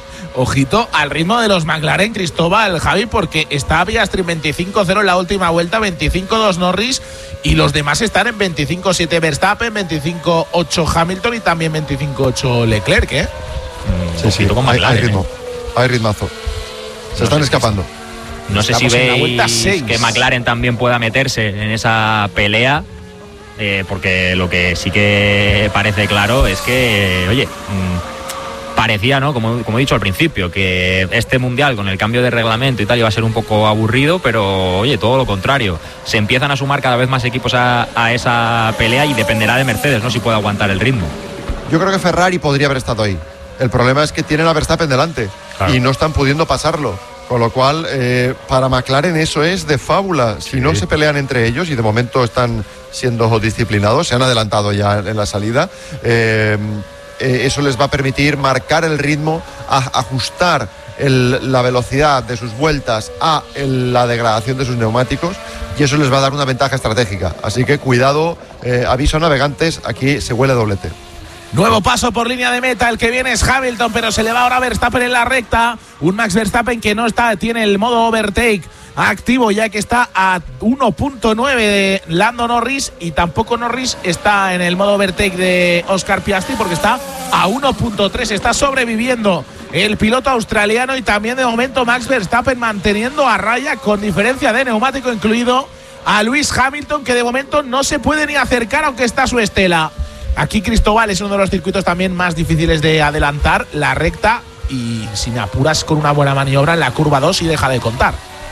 Speaker 6: Ojito al ritmo de los McLaren, Cristóbal, Javi, porque está Piastri veinticinco cero en la última vuelta, veinticinco dos Norris, y los demás están en veinticinco siete Verstappen, veinticinco ocho Hamilton y también veinticinco ocho Leclerc, ¿eh?
Speaker 7: Sí, sí, con McLaren, hay, hay ritmo, ¿eh? Hay ritmazo. Se no están sé, escapando.
Speaker 1: No sé si veis que McLaren también pueda meterse en esa pelea, eh, porque lo que sí que parece claro es que, oye... Mmm, parecía, ¿no? Como, como he dicho al principio, que este mundial con el cambio de reglamento y tal iba a ser un poco aburrido, pero oye, todo lo contrario. Se empiezan a sumar cada vez más equipos a, a esa pelea y dependerá de Mercedes, ¿no? Si puede aguantar el ritmo.
Speaker 7: Yo creo que Ferrari podría haber estado ahí. El problema es que tienen a Verstappen delante claro. y no están pudiendo pasarlo. Con lo cual, eh, para McLaren eso es de fábula. Si sí. no se pelean entre ellos, y de momento están siendo disciplinados, se han adelantado ya en la salida, eh, Eh, eso les va a permitir marcar el ritmo, a, ajustar el, la velocidad de sus vueltas a el, la degradación de sus neumáticos, y eso les va a dar una ventaja estratégica. Así que cuidado, eh, aviso a navegantes, aquí se huele doblete.
Speaker 6: Nuevo paso por línea de meta, el que viene es Hamilton, pero se le va ahora a Verstappen en la recta. Un Max Verstappen que no está, tiene el modo overtake activo, ya que está a uno punto nueve de Lando Norris, y tampoco Norris está en el modo overtake de Oscar Piastri porque está a uno punto tres, está sobreviviendo el piloto australiano, y también de momento Max Verstappen manteniendo a raya, con diferencia de neumático incluido, a Lewis Hamilton, que de momento no se puede ni acercar aunque está a su estela. Aquí, Cristóbal, es uno de los circuitos también más difíciles de adelantar, la recta, y si me apuras con una buena maniobra en la curva dos y deja de contar.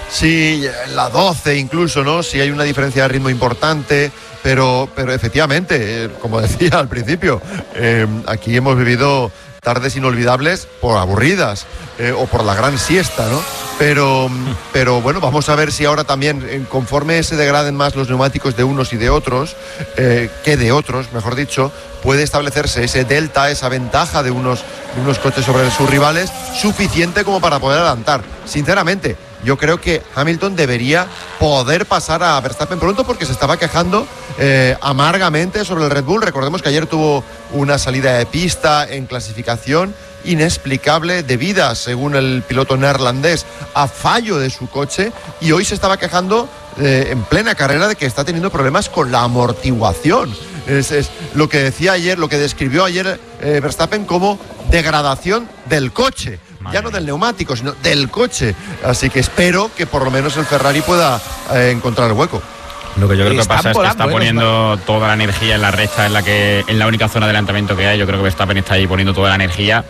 Speaker 7: Sí, la doce incluso, ¿no? Sí hay una diferencia de ritmo importante, pero, pero efectivamente, eh, como decía al principio, eh, aquí hemos vivido tardes inolvidables por aburridas eh, o por la gran siesta, ¿no? Pero, pero bueno, vamos a ver si ahora también, conforme se degraden más los neumáticos de unos y de otros, eh, que de otros, mejor dicho, puede establecerse ese delta, esa ventaja de unos, de unos coches sobre sus rivales, suficiente como para poder adelantar. Sinceramente, yo creo que Hamilton debería poder pasar a Verstappen pronto, porque se estaba quejando eh, amargamente sobre el Red Bull. Recordemos que ayer tuvo una salida de pista en clasificación inexplicable, debida, según el piloto neerlandés, a fallo de su coche, y hoy se estaba quejando eh, en plena carrera de que está teniendo problemas con la amortiguación. Es, es lo que decía ayer, lo que describió ayer eh, Verstappen como degradación del coche. Ya no del neumático, sino del coche. Así que espero que por lo menos el Ferrari pueda eh, encontrar el hueco.
Speaker 8: Lo que yo creo que pasa es que está poniendo toda la energía en la recta, en la que en la única zona de adelantamiento que hay. Yo creo que Verstappen está ahí poniendo toda la energía,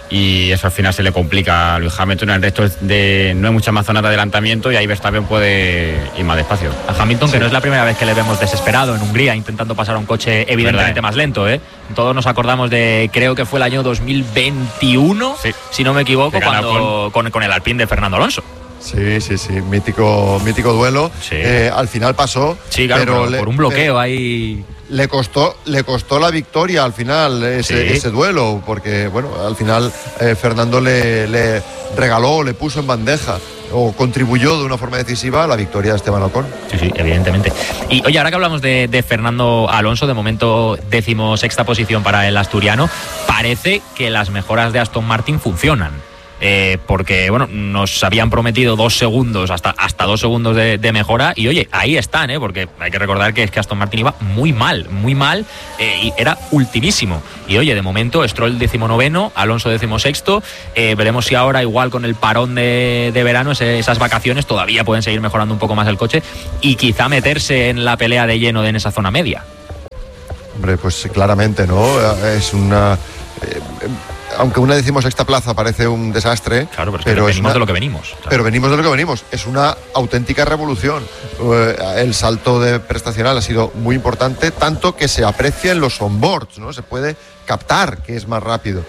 Speaker 8: y eso al final se le complica a Lewis Hamilton. En el resto de, no hay mucha más zona de adelantamiento y ahí Verstappen puede ir más despacio.
Speaker 1: A Hamilton, sí, que no es la primera vez que le vemos desesperado en Hungría intentando pasar a un coche evidentemente ¿verdad? Más lento, ¿eh? Todos nos acordamos de, creo que fue el año dos mil veintiuno, sí, si no me equivoco, cuando con, con el Alpine de Fernando Alonso.
Speaker 7: Sí, sí, sí, mítico, mítico duelo. Sí. Eh, al final pasó,
Speaker 1: sí, claro, pero, pero
Speaker 7: le,
Speaker 1: por un bloqueo
Speaker 7: le,
Speaker 1: ahí.
Speaker 7: Le costó, le costó la victoria al final ese, sí. ese duelo, porque bueno, al final eh, Fernando le, le regaló, le puso en bandeja o contribuyó de una forma decisiva a la victoria de Esteban Ocon.
Speaker 1: Sí, sí, evidentemente. Y oye, ahora que hablamos de, de Fernando Alonso, de momento decimosexta posición para el asturiano, parece que las mejoras de Aston Martin funcionan. Eh, porque bueno, nos habían prometido dos segundos, hasta, hasta dos segundos de, de mejora, y oye, ahí están, ¿eh? Porque hay que recordar que es que Aston Martin iba muy mal, muy mal, eh, y era ultimísimo. Y oye, de momento, Stroll decimonoveno, Alonso decimosexto, eh, veremos si ahora, igual con el parón de, de verano, ese, esas vacaciones, todavía pueden seguir mejorando un poco más el coche y quizá meterse en la pelea de lleno de en esa zona media.
Speaker 7: Hombre, pues claramente, ¿no? Es una... Eh, aunque una decimosexta plaza parece un desastre,
Speaker 1: claro, pero, es pero venimos una, de lo que venimos. Claro.
Speaker 7: Pero venimos de lo que venimos. Es una auténtica revolución. El salto de prestacional ha sido muy importante, tanto que se aprecia en los onboards, ¿no? Se puede captar que es más rápido.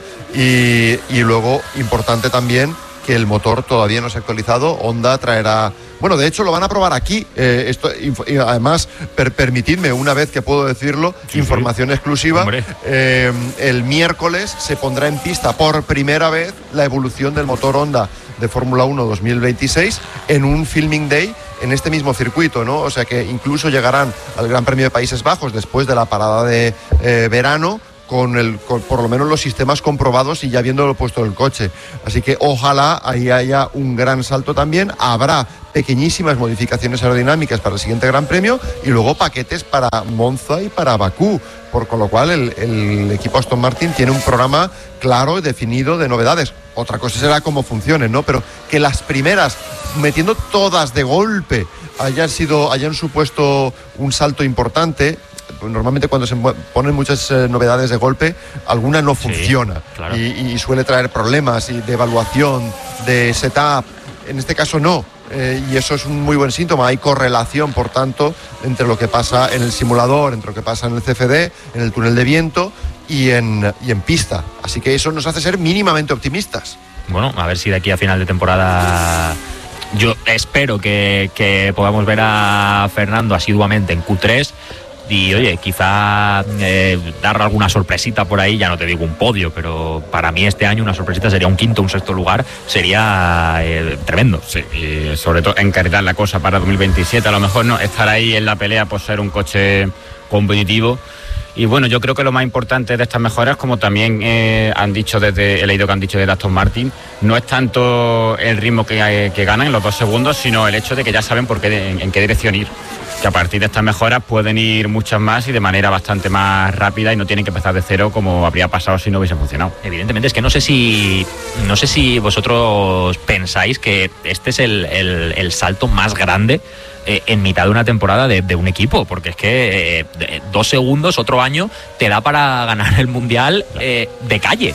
Speaker 7: Y, y luego, importante también, que el motor todavía no se ha actualizado. Honda traerá... Bueno, de hecho lo van a probar aquí. Eh, esto, y además, per, permitidme, una vez que puedo decirlo, sí, información sí. exclusiva. Eh, el miércoles se pondrá en pista por primera vez la evolución del motor Honda de Fórmula uno dos mil veintiséis en un filming day en este mismo circuito, ¿no? O sea que incluso llegarán al Gran Premio de Países Bajos después de la parada de eh, verano. Con, el, con por lo menos los sistemas comprobados y ya habiéndolo puesto en el coche. Así que ojalá ahí haya un gran salto también. Habrá pequeñísimas modificaciones aerodinámicas para el siguiente Gran Premio y luego paquetes para Monza y para Bakú. Por con lo cual el, el equipo Aston Martin tiene un programa claro y definido de novedades. Otra cosa será cómo funcionen, ¿no? Pero que las primeras, metiendo todas de golpe, hayan sido, hayan supuesto un salto importante. Normalmente cuando se ponen muchas eh, novedades de golpe, alguna no funciona, sí, claro. y, y suele traer problemas y de evaluación, de setup. En este caso no, eh, y eso es un muy buen síntoma. Hay correlación, por tanto, entre lo que pasa en el simulador, entre lo que pasa en el C F D, en el túnel de viento y en, y en pista. Así que eso nos hace ser mínimamente optimistas.
Speaker 1: Bueno, a ver si de aquí a final de temporada... Yo espero que, que podamos ver a Fernando asiduamente en Q tres. Y oye, quizá eh, dar alguna sorpresita por ahí, ya no te digo un podio, pero para mí este año una sorpresita sería un quinto, un sexto lugar, sería eh, tremendo.
Speaker 8: Sí, y sobre todo encarrilar la cosa para dos mil veintisiete, a lo mejor no, estar ahí en la pelea por ser un coche competitivo. Y bueno, yo creo que lo más importante de estas mejoras, como también eh, han dicho desde, he leído que han dicho desde Aston Martin, no es tanto el ritmo que, que ganan en los dos segundos, sino el hecho de que ya saben por qué, en, en qué dirección ir. Que a partir de estas mejoras pueden ir muchas más y de manera bastante más rápida y no tienen que empezar de cero como habría pasado si no hubiese funcionado.
Speaker 1: Evidentemente, es que no sé si no sé si vosotros pensáis que este es el, el, el salto más grande eh, en mitad de una temporada de, de un equipo, porque es que eh, dos segundos, otro año, te da para ganar el Mundial eh, de calle.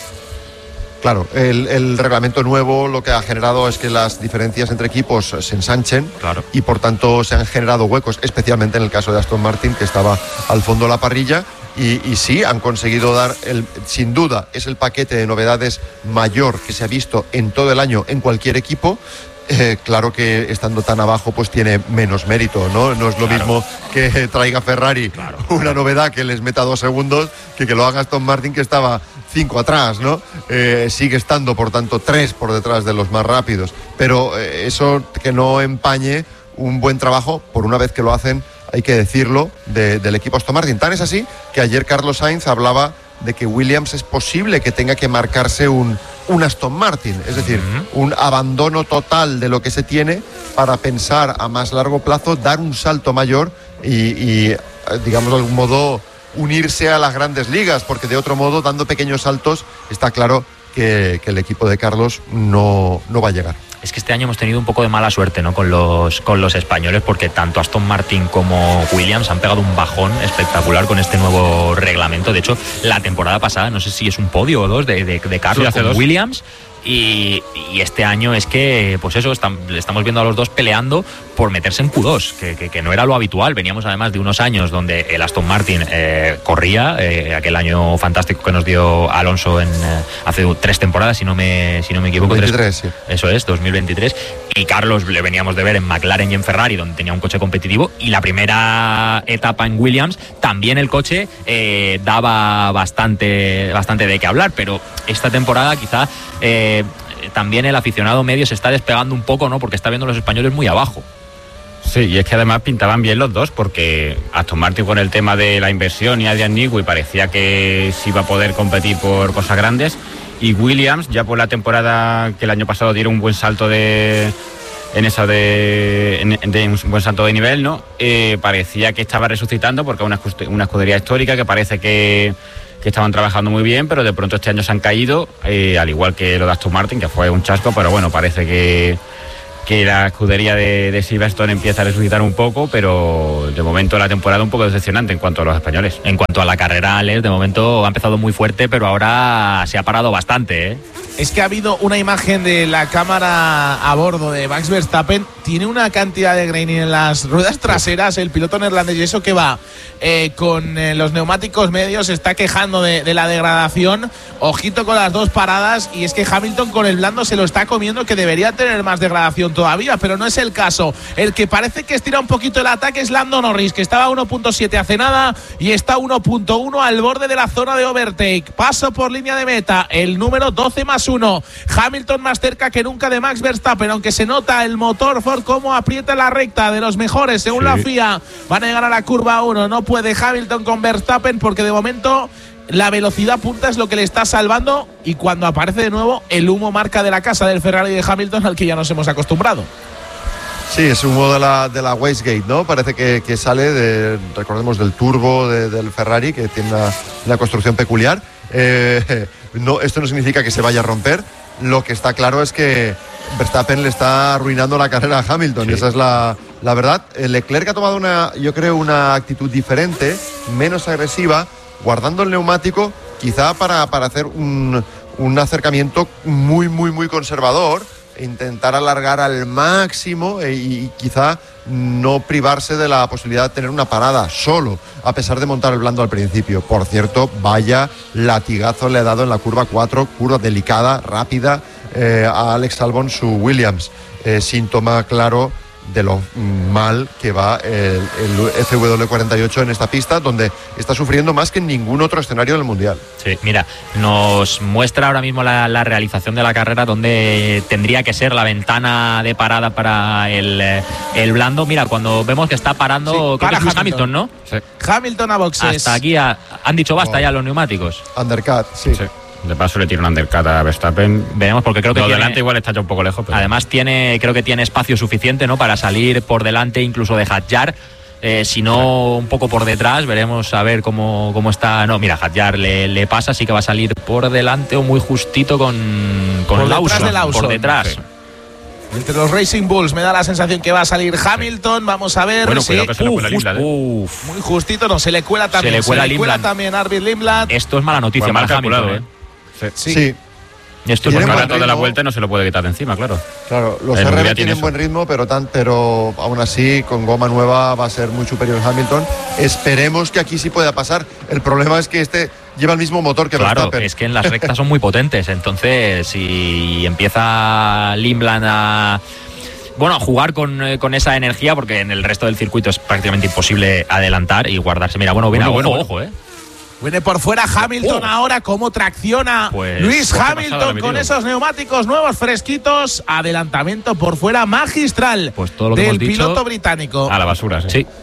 Speaker 7: Claro, el, el reglamento nuevo lo que ha generado es que las diferencias entre equipos se ensanchen, claro. Y por tanto se han generado huecos, especialmente en el caso de Aston Martin, que estaba al fondo de la parrilla. Y, y sí, han conseguido dar, el, sin duda, es el paquete de novedades mayor que se ha visto en todo el año en cualquier equipo. Eh, claro que estando tan abajo pues tiene menos mérito, ¿no? No es lo claro. mismo que traiga Ferrari claro. una novedad que les meta dos segundos que que lo haga Aston Martin, que estaba cinco atrás, ¿no? Eh, sigue estando, por tanto, tres por detrás de los más rápidos. Pero eh, eso que no empañe un buen trabajo, por una vez que lo hacen, hay que decirlo, de, del equipo Aston Martin. Tan es así que ayer Carlos Sainz hablaba de que Williams es posible que tenga que marcarse un, un Aston Martin, es decir, uh-huh. un abandono total de lo que se tiene para pensar a más largo plazo, dar un salto mayor y, y digamos de algún modo unirse a las grandes ligas, porque de otro modo, dando pequeños saltos, está claro que, que el equipo de Carlos no, no va a llegar.
Speaker 1: Es que este año hemos tenido un poco de mala suerte, ¿no? Con los, con los españoles, porque tanto Aston Martin como Williams han pegado un bajón espectacular con este nuevo reglamento. De hecho, la temporada pasada, no sé si es un podio o dos de, de, de Carlos sí, con dos. Williams. Y, y este año es que, pues eso, estamos, estamos viendo a los dos peleando por meterse en Q dos, que, que, que no era lo habitual. Veníamos además de unos años donde el Aston Martin eh, corría, eh, aquel año fantástico que nos dio Alonso en eh, hace tres temporadas, si no me, si no me equivoco.
Speaker 7: dos mil veintitrés,
Speaker 1: tres,
Speaker 7: sí.
Speaker 1: Eso es, dos mil veintitrés. Y Carlos le veníamos de ver en McLaren y en Ferrari, donde tenía un coche competitivo. Y la primera etapa en Williams, también el coche eh, daba bastante, bastante de qué hablar, pero esta temporada quizá... Eh, también el aficionado medio se está despegando un poco, ¿no? Porque está viendo a los españoles muy abajo.
Speaker 8: Sí, y es que además pintaban bien los dos, porque Aston Martin con el tema de la inversión y Adrian Newey parecía que sí iba a poder competir por cosas grandes, y Williams ya por la temporada que el año pasado dieron un buen salto de en esa de, en, de un buen salto de nivel, ¿no? Eh, parecía que estaba resucitando, porque es una, una escudería histórica que parece que que estaban trabajando muy bien, pero de pronto este año se han caído, eh, al igual que lo de Aston Martin, que fue un chasco, pero bueno, parece que, que la escudería de, de Silverstone empieza a resucitar un poco, pero de momento la temporada un poco decepcionante en cuanto a los españoles.
Speaker 1: En cuanto a la carrera, Alex, de momento ha empezado muy fuerte, pero ahora se ha parado bastante, ¿eh?
Speaker 6: Es que ha habido una imagen de la cámara a bordo de Max Verstappen. Tiene una cantidad de graining en las ruedas traseras, el piloto neerlandés, y eso que va eh, con eh, los neumáticos medios, se está quejando de, de la degradación. Ojito con las dos paradas, y es que Hamilton con el blando se lo está comiendo, que debería tener más degradación todavía, pero no es el caso. El que parece que estira un poquito el ataque es Lando Norris, que estaba a uno punto siete hace nada y está a uno punto uno al borde de la zona de overtake. Paso por línea de meta, el número doce más uno. Hamilton más cerca que nunca de Max Verstappen, aunque se nota el motor Ford cómo aprieta la recta, de los mejores según sí. la F I A. Van a llegar a la curva uno, no puede Hamilton con Verstappen, porque de momento la velocidad punta es lo que le está salvando, y cuando aparece de nuevo el humo marca de la casa del Ferrari de Hamilton, al que ya nos hemos acostumbrado.
Speaker 7: Sí, es humo de la, de la wastegate, ¿no? Parece que, que sale, de, recordemos, del turbo de, del Ferrari, que tiene una, una construcción peculiar. Eh, no, esto no significa que se vaya a romper. Lo que está claro es que Verstappen le está arruinando la carrera a Hamilton, sí. y esa es la, la verdad. Leclerc ha tomado una, yo creo, una actitud diferente, menos agresiva, guardando el neumático, quizá para, para hacer un, un acercamiento muy, muy, muy conservador, intentar alargar al máximo y, y quizá no privarse de la posibilidad de tener una parada solo, a pesar de montar el blando al principio. Por cierto, vaya latigazo le ha dado en la curva cuatro, curva delicada, rápida, eh, a Alex Albon su Williams, eh, síntoma claro de lo mal que va el, el F W cuarenta y ocho en esta pista, donde está sufriendo más que en ningún otro escenario del Mundial.
Speaker 1: Sí, mira, nos muestra ahora mismo la, la realización de la carrera, donde tendría que ser la ventana de parada para el, el blando. Mira, cuando vemos que está parando, sí, para Hamilton, Hamilton, ¿no? Sí.
Speaker 6: Hamilton a boxes.
Speaker 1: Hasta aquí ha, han dicho basta oh. ya los neumáticos.
Speaker 7: Undercut, sí.
Speaker 8: sí. De paso le tira un undercut a Verstappen.
Speaker 1: Veremos, porque creo que
Speaker 8: lo
Speaker 1: tiene,
Speaker 8: delante igual está ya un poco lejos. Pero...
Speaker 1: Además tiene, creo que tiene espacio suficiente, ¿no? Para salir por delante incluso de Hadjar. Eh, si no, un poco por detrás. Veremos a ver cómo, cómo está. No, mira, Hadjar le, le pasa, sí que va a salir por delante o muy justito con, con
Speaker 6: por
Speaker 1: Lawson,
Speaker 6: detrás de Lawson.
Speaker 1: Por detrás. Sí.
Speaker 6: Entre los Racing Bulls me da la sensación que va a salir Hamilton. Vamos a ver.
Speaker 8: Bueno,
Speaker 6: sí.
Speaker 8: cuidado que se le cuela Lindblad, ¿eh?
Speaker 6: Uf, muy justito, no, se le cuela también.
Speaker 1: Se le cuela,
Speaker 6: se le cuela también Arvid Lindblad.
Speaker 1: Esto es mala noticia
Speaker 8: pues
Speaker 1: para Hamilton, ¿eh?
Speaker 7: Sí. sí. sí.
Speaker 1: Y esto es
Speaker 8: el rato de la vuelta no se lo puede quitar de encima, claro.
Speaker 7: Claro, los R B tienen buen ritmo, pero, tan, pero aún así con goma nueva va a ser muy superior Hamilton. Esperemos que aquí sí pueda pasar. El problema es que este lleva el mismo motor que
Speaker 1: Verstappen.
Speaker 7: Claro,
Speaker 1: es que en las rectas son muy potentes, entonces si empieza Lindblad a... Bueno, a jugar con, con esa energía, porque en el resto del circuito es prácticamente imposible adelantar y guardarse. Mira, bueno, viene bueno, ojo, bueno. ojo, eh.
Speaker 6: Viene por fuera Hamilton oh. ahora, cómo tracciona pues, Luis Hamilton con esos neumáticos nuevos fresquitos. Adelantamiento por fuera magistral
Speaker 1: pues todo lo que
Speaker 6: del
Speaker 1: hemos dicho,
Speaker 6: piloto británico.
Speaker 8: A la basura, sí.
Speaker 1: sí.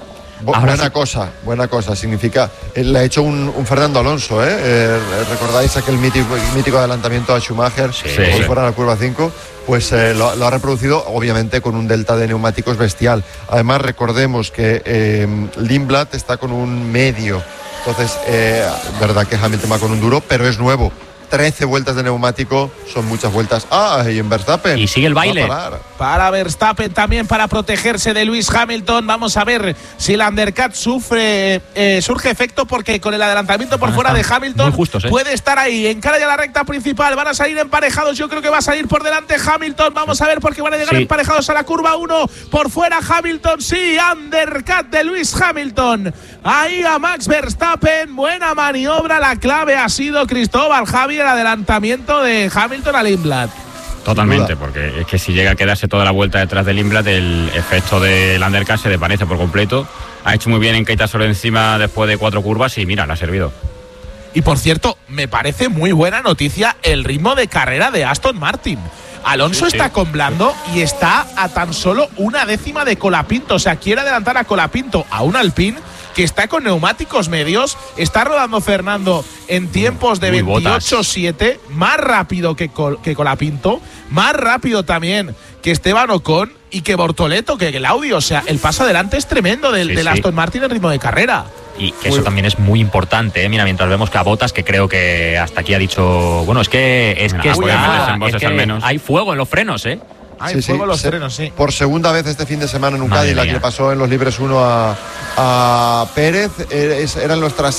Speaker 7: Bu buena sí. cosa, buena cosa. Significa, le ha hecho un, un Fernando Alonso, ¿eh? eh ¿Recordáis aquel mítico, mítico adelantamiento a Schumacher
Speaker 1: sí,
Speaker 7: por
Speaker 1: sí.
Speaker 7: fuera de la curva cinco? Pues eh, lo, lo ha reproducido, obviamente, con un delta de neumáticos bestial. Además, recordemos que eh, Lindblad está con un medio. Entonces, eh, verdad que Hamilton va con un duro, pero es nuevo. trece vueltas de neumático son muchas vueltas. Ah, y en Verstappen.
Speaker 1: Y sigue el baile.
Speaker 6: Para Verstappen también, para protegerse de Lewis Hamilton. Vamos a ver si el undercut sufre, eh, surge efecto, porque con el adelantamiento por ah, fuera de Hamilton justos, ¿eh? puede estar ahí. Encara ya la recta principal. Van a salir emparejados. Yo creo que va a salir por delante Hamilton. Vamos a ver, porque van a llegar sí. emparejados a la curva uno. Por fuera Hamilton. Sí, undercut de Lewis Hamilton. Ahí a Max Verstappen. Buena maniobra. La clave ha sido Cristóbal Javi, el adelantamiento de Hamilton al Lindblad.
Speaker 8: Totalmente, porque es que si llega a quedarse toda la vuelta detrás del Lindblad, el efecto del undercut se desvanece por completo. Ha hecho muy bien en quitárselo encima después de cuatro curvas y mira, le ha servido.
Speaker 6: Y por cierto, me parece muy buena noticia el ritmo de carrera de Aston Martin. Alonso sí, sí. está con Blando y está a tan solo una décima de Colapinto. O sea, quiere adelantar a Colapinto a un Alpine que está con neumáticos medios. Está rodando Fernando en tiempos de veintiocho siete, más rápido que, Col que Colapinto, más rápido también que Esteban Ocon y que Bortoleto, que el Audi. O sea, el paso adelante es tremendo del, sí, del sí. Aston Martin en ritmo de carrera.
Speaker 1: Y que eso también es muy importante, ¿eh? Mira, mientras vemos que a Bottas, que creo que hasta aquí ha dicho, bueno, es que es que, está, es que al menos. hay fuego en los frenos, ¿eh?
Speaker 6: Hay
Speaker 7: sí,
Speaker 6: fuego en
Speaker 7: sí,
Speaker 6: los frenos, sí.
Speaker 7: Por segunda vez este fin de semana en un Cadillac, le pasó en los libres uno a, a Pérez, eran los traseros.